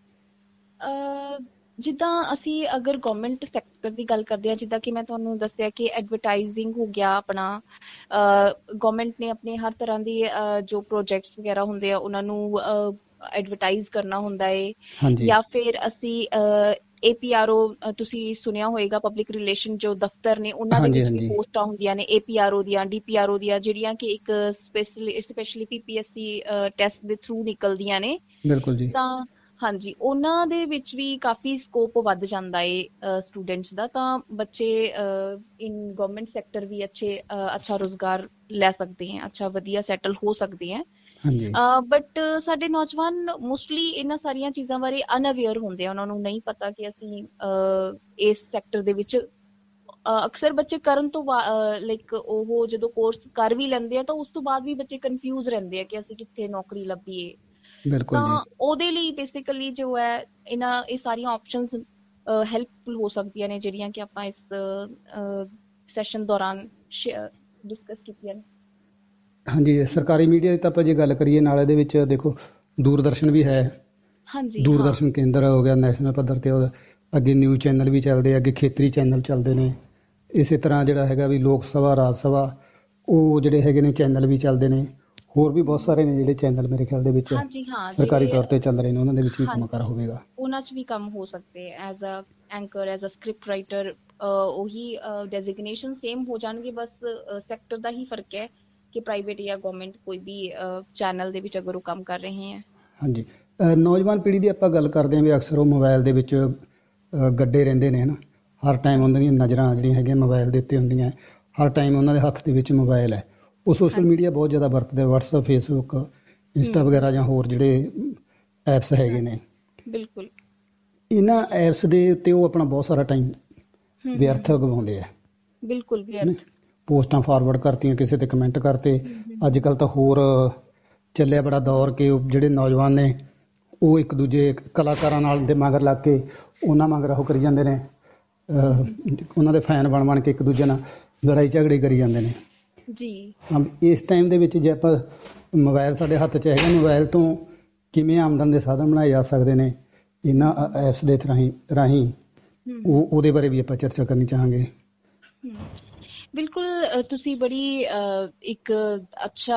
ਜਿੱਦਾਂ ਅਸੀਂ ਅਗਰ ਗਵਰਨਮੈਂਟ ਸੈਕਟਰ ਦੀ ਗੱਲ ਕਰਦੇ ਹਾਂ, ਜਿੱਦਾਂ ਕਿ ਮੈਂ ਤੁਹਾਨੂੰ ਦੱਸਿਆ ਕਿ ਐਡਵਰਟਾਈਜ਼ਿੰਗ ਹੋ ਗਿਆ ਆਪਣਾ, ਗਵਰਨਮੈਂਟ ਨੇ ਆਪਣੇ ਹਰ ਤਰ੍ਹਾਂ ਦੀ ਜੋ ਪ੍ਰੋਜੈਕਟਸ ਵਗੈਰਾ ਹੁੰਦੇ ਆ ਉਹਨਾਂ ਨੂੰ ਐਡਵਰਟਾਈਜ਼ ਕਰਨਾ ਹੁੰਦਾ ਹੈ। ਹਾਂਜੀ ਜਾਂ ਫਿਰ ਅਸੀਂ ਏ ਪੀ ਆਰ ਓ, ਤੁਸੀਂ ਸੁਣਿਆ ਹੋਏਗਾ, ਪਬਲਿਕ ਰਿਲੇਸ਼ਨ ਜੋ ਦਫ਼ਤਰ ਨੇ ਉਹਨਾਂ ਦੇ ਹਾਂਜੀ ਵਿੱਚ ਵੀ ਹਾਂਜੀ ਪੋਸਟਾਂ ਹੁੰਦੀਆਂ ਨੇ ਏ ਪੀ ਆਰ ਓ ਦੀਆਂ, ਡੀ ਪੀ ਆਰ ਓ ਦੀਆਂ, ਜਿਹੜੀਆਂ ਕਿ ਇੱਕ ਸਪੈਸ਼ਲੀ ਸਪੈਸ਼ਲੀ ਪੀ ਪੀ ਐਸ ਸੀ ਟੈਸਟ ਦੇ ਥਰੂ ਨਿਕਲਦੀਆਂ ਨੇ। ਬਿਲਕੁਲ ਜੀ। ਤਾਂ ਹਾਂਜੀ ਉਹਨਾਂ ਦੇ ਵਿੱਚ ਵੀ ਕਾਫੀ ਸਕੋਪ ਵੱਧ ਜਾਂਦਾ ਹੈ ਸਟੂਡੈਂਟਸ ਦਾ। ਤਾਂ ਬੱਚੇ ਇਨ ਗਵਰਨਮੈਂਟ ਸੈਕਟਰ ਵੀ ਅੱਛੇ ਅੱਛਾ ਰੁਜ਼ਗਾਰ ਲੈ ਸਕਦੇ ਹੈ, ਅੱਛਾ ਵਧੀਆ ਸੈਟਲ ਹੋ ਸਕਦੇ ਹੈ। ਹਾਂਜੀ ਬਟ ਸਾਡੇ ਨੌਜਵਾਨ ਮੋਸਟਲੀ ਇਹਨਾਂ ਸਾਰੀਆਂ ਚੀਜ਼ਾਂ ਬਾਰੇ ਅਨਅਵੇਅਰ ਹੁੰਦੇ ਆ, ਉਹਨਾਂ ਨੂੰ ਨਹੀਂ ਪਤਾ ਕਿ ਅਸੀਂ ਇਸ ਸੈਕਟਰ ਦੇ ਵਿੱਚ ਅਕਸਰ ਬੱਚੇ ਕਰਨ ਤੋਂ ਲਾਈਕ ਉਹ ਜਦੋਂ ਕੋਰਸ ਕਰ ਵੀ ਲੈਂਦੇ ਆ ਤਾਂ ਉਸ ਤੋਂ ਬਾਅਦ ਵੀ ਬੱਚੇ ਕਨਫਿਊਜ਼ ਰਹਿੰਦੇ ਆ ਕਿ ਅਸੀਂ ਕਿੱਥੇ ਨੌਕਰੀ ਲੱਭੀਏ। ਬਿਲਕੁਲ ਜੀ। ਤਾਂ ਉਹਦੇ ਲਈ ਬੇਸਿਕਲੀ ਜੋ ਹੈ ਇਹਨਾਂ ਇਹ ਸਾਰੀਆਂ ਆਪਸ਼ਨਸ ਹੈਲਪਫੁਲ ਹੋ ਸਕਦੀਆਂ ਨੇ ਜਿਹੜੀਆਂ ਕਿ ਆਪਾਂ ਇਸ ਸੈਸ਼ਨ ਦੌਰਾਨ ਡਿਸਕਸ ਕੀਤੀਆਂ ਨੇ। ਹਾਂਜੀ, ਸਰਕਾਰੀ ਮੀਡੀਆ ਦੀ ਤਾਂ ਆਪਾਂ ਜੇ ਗੱਲ ਕਰੀਏ ਨਾਲ ਇਹਦੇ ਵਿੱਚ ਦੇਖੋ ਦੂਰਦਰਸ਼ਨ ਵੀ ਹੈ। ਹਾਂਜੀ, ਦੂਰਦਰਸ਼ਨ ਕੇਂਦਰ ਹੋ ਗਿਆ ਨੈਸ਼ਨਲ ਪੱਧਰ ਤੇ, ਉਹਦਾ ਅੱਗੇ ਨਿਊਜ਼ ਚੈਨਲ ਵੀ ਚੱਲਦੇ ਆ, ਅੱਗੇ ਖੇਤਰੀ ਚੈਨਲ ਚੱਲਦੇ ਨੇ। ਇਸੇ ਤਰ੍ਹਾਂ ਜਿਹੜਾ ਹੈਗਾ ਵੀ ਲੋਕ ਸਭਾ, ਰਾਜ ਸਭਾ, ਉਹ ਜਿਹੜੇ ਹੈਗੇ ਨੇ ਚੈਨਲ ਵੀ ਚੱਲਦੇ ਨੇ। ਹੋਰ ਵੀ ਬਹੁਤ ਸਾਰੇ ਨੇ ਜਿਹੜੇ ਚੈਨਲ ਮੇਰੇ ਖਿਆਲ ਦੇ ਵਿੱਚ ਹਾਂਜੀ ਹਾਂ ਸਰਕਾਰੀ ਜਿਹੜੇ ਤੌਰ ਤੇ ਚੱਲ ਰਹੇ ਨੇ, ਉਹਨਾਂ ਦੇ ਵਿੱਚ ਵੀ ਕੰਮ ਕਰ ਹਾਂਜੀ ਹੋਵੇਗਾ। ਉਹਨਾਂ 'ਚ ਵੀ ਕੰਮ ਹੋ ਸਕਦੇ as a anchor, as a script writer. ਉਹੀ ਡੈਜ਼ਿਗਨੇਸ਼ਨ ਸੇਮ ਹੋ ਜਾਣਗੇ, ਬਸ ਸੈਕਟਰ ਦਾ ਹੀ ਫਰਕ ਹੈ ਕਿ ਪ੍ਰਾਈਵੇਟ ਜਾਂ ਗਵਰਨਮੈਂਟ ਕੋਈ ਵੀ ਚੈਨਲ ਦੇ ਵਿੱਚ ਅਗਰ ਉਹ ਕੰਮ ਕਰ ਰਹੇ ਹੈ। ਹਾਂਜੀ, ਨੌਜਵਾਨ ਪੀੜ੍ਹੀ ਦੀ ਆਪਾਂ ਗੱਲ ਕਰਦੇ ਹਾਂ ਵੀ ਅਕਸਰ ਉਹ ਮੋਬਾਇਲ ਦੇ ਵਿੱਚ ਗੱਡੇ ਰਹਿੰਦੇ ਨੇ, ਹੈ ਨਾ। ਹਰ ਟਾਈਮ ਉਹਨਾਂ ਦੀਆਂ ਨਜ਼ਰਾਂ ਜਿਹੜੀਆਂ ਹੈਗੀਆਂ ਮੋਬਾਇਲ ਦੇ ਉੱਤੇ ਹੁੰਦੀਆਂ, ਹਰ ਟਾਈਮ ਉਹਨਾਂ ਦੇ ਹੱਥ ਦੇ ਵਿੱਚ ਮੋਬਾਇਲ ਹੈ। ਉਹ ਸੋਸ਼ਲ ਮੀਡੀਆ ਬਹੁਤ ਜ਼ਿਆਦਾ ਵਰਤਦੇ, ਵਟਸਐਪ, ਫੇਸਬੁੱਕ, ਇੰਸਟਾ ਵਗੈਰਾ ਜਾਂ ਹੋਰ ਜਿਹੜੇ ਐਪਸ ਹੈਗੇ ਨੇ। ਬਿਲਕੁਲ। ਇਹਨਾਂ ਐਪਸ ਦੇ ਉੱਤੇ ਉਹ ਆਪਣਾ ਬਹੁਤ ਸਾਰਾ ਟਾਈਮ ਵਿਅਰਥ ਗਵਾਉਂਦੇ ਆ। ਬਿਲਕੁਲ ਵਿਅਰਥ। ਪੋਸਟਾਂ ਫਾਰਵਰਡ ਕਰਤੀਆਂ, ਕਿਸੇ ਤੇ ਕਮੈਂਟ ਕਰਤੇ। ਅੱਜ ਕੱਲ੍ਹ ਤਾਂ ਹੋਰ ਚੱਲਿਆ ਬੜਾ ਦੌਰ ਕਿ ਜਿਹੜੇ ਨੌਜਵਾਨ ਨੇ ਉਹ ਇੱਕ ਦੂਜੇ ਕਲਾਕਾਰਾਂ ਨਾਲ ਦੇ ਮਗਰ ਲੱਗ ਕੇ ਉਹਨਾਂ ਮਗਰ ਉਹ ਕਰੀ ਜਾਂਦੇ ਨੇ, ਉਹਨਾਂ ਦੇ ਫੈਨ ਬਣ ਬਣ ਕੇ ਇੱਕ ਦੂਜੇ ਨਾਲ ਲੜਾਈ ਝਗੜੇ ਕਰੀ ਜਾਂਦੇ ਨੇ ਜੀ। ਇਸ ਟਾਈਮ ਦੇ ਵਿੱਚ ਜੇ ਆਪਾਂ ਮੋਬਾਇਲ ਸਾਡੇ ਹੱਥ 'ਚ ਹੈਗਾ, ਮੋਬਾਇਲ ਤੋਂ ਕਿਵੇਂ ਆਮਦਨ ਦੇ ਸਾਧਨ ਬਣਾਏ ਜਾ ਸਕਦੇ ਨੇ ਇਹਨਾਂ ਐਪਸ ਦੇ ਰਾਹੀਂ ਰਾਹੀਂ ਉਹ ਉਹਦੇ ਬਾਰੇ ਵੀ ਆਪਾਂ ਚਰਚਾ ਕਰਨੀ ਚਾਹਾਂਗੇ। ਬਿਲਕੁਲ, ਤੁਸੀਂ ਬੜੀ ਇੱਕ ਅੱਛਾ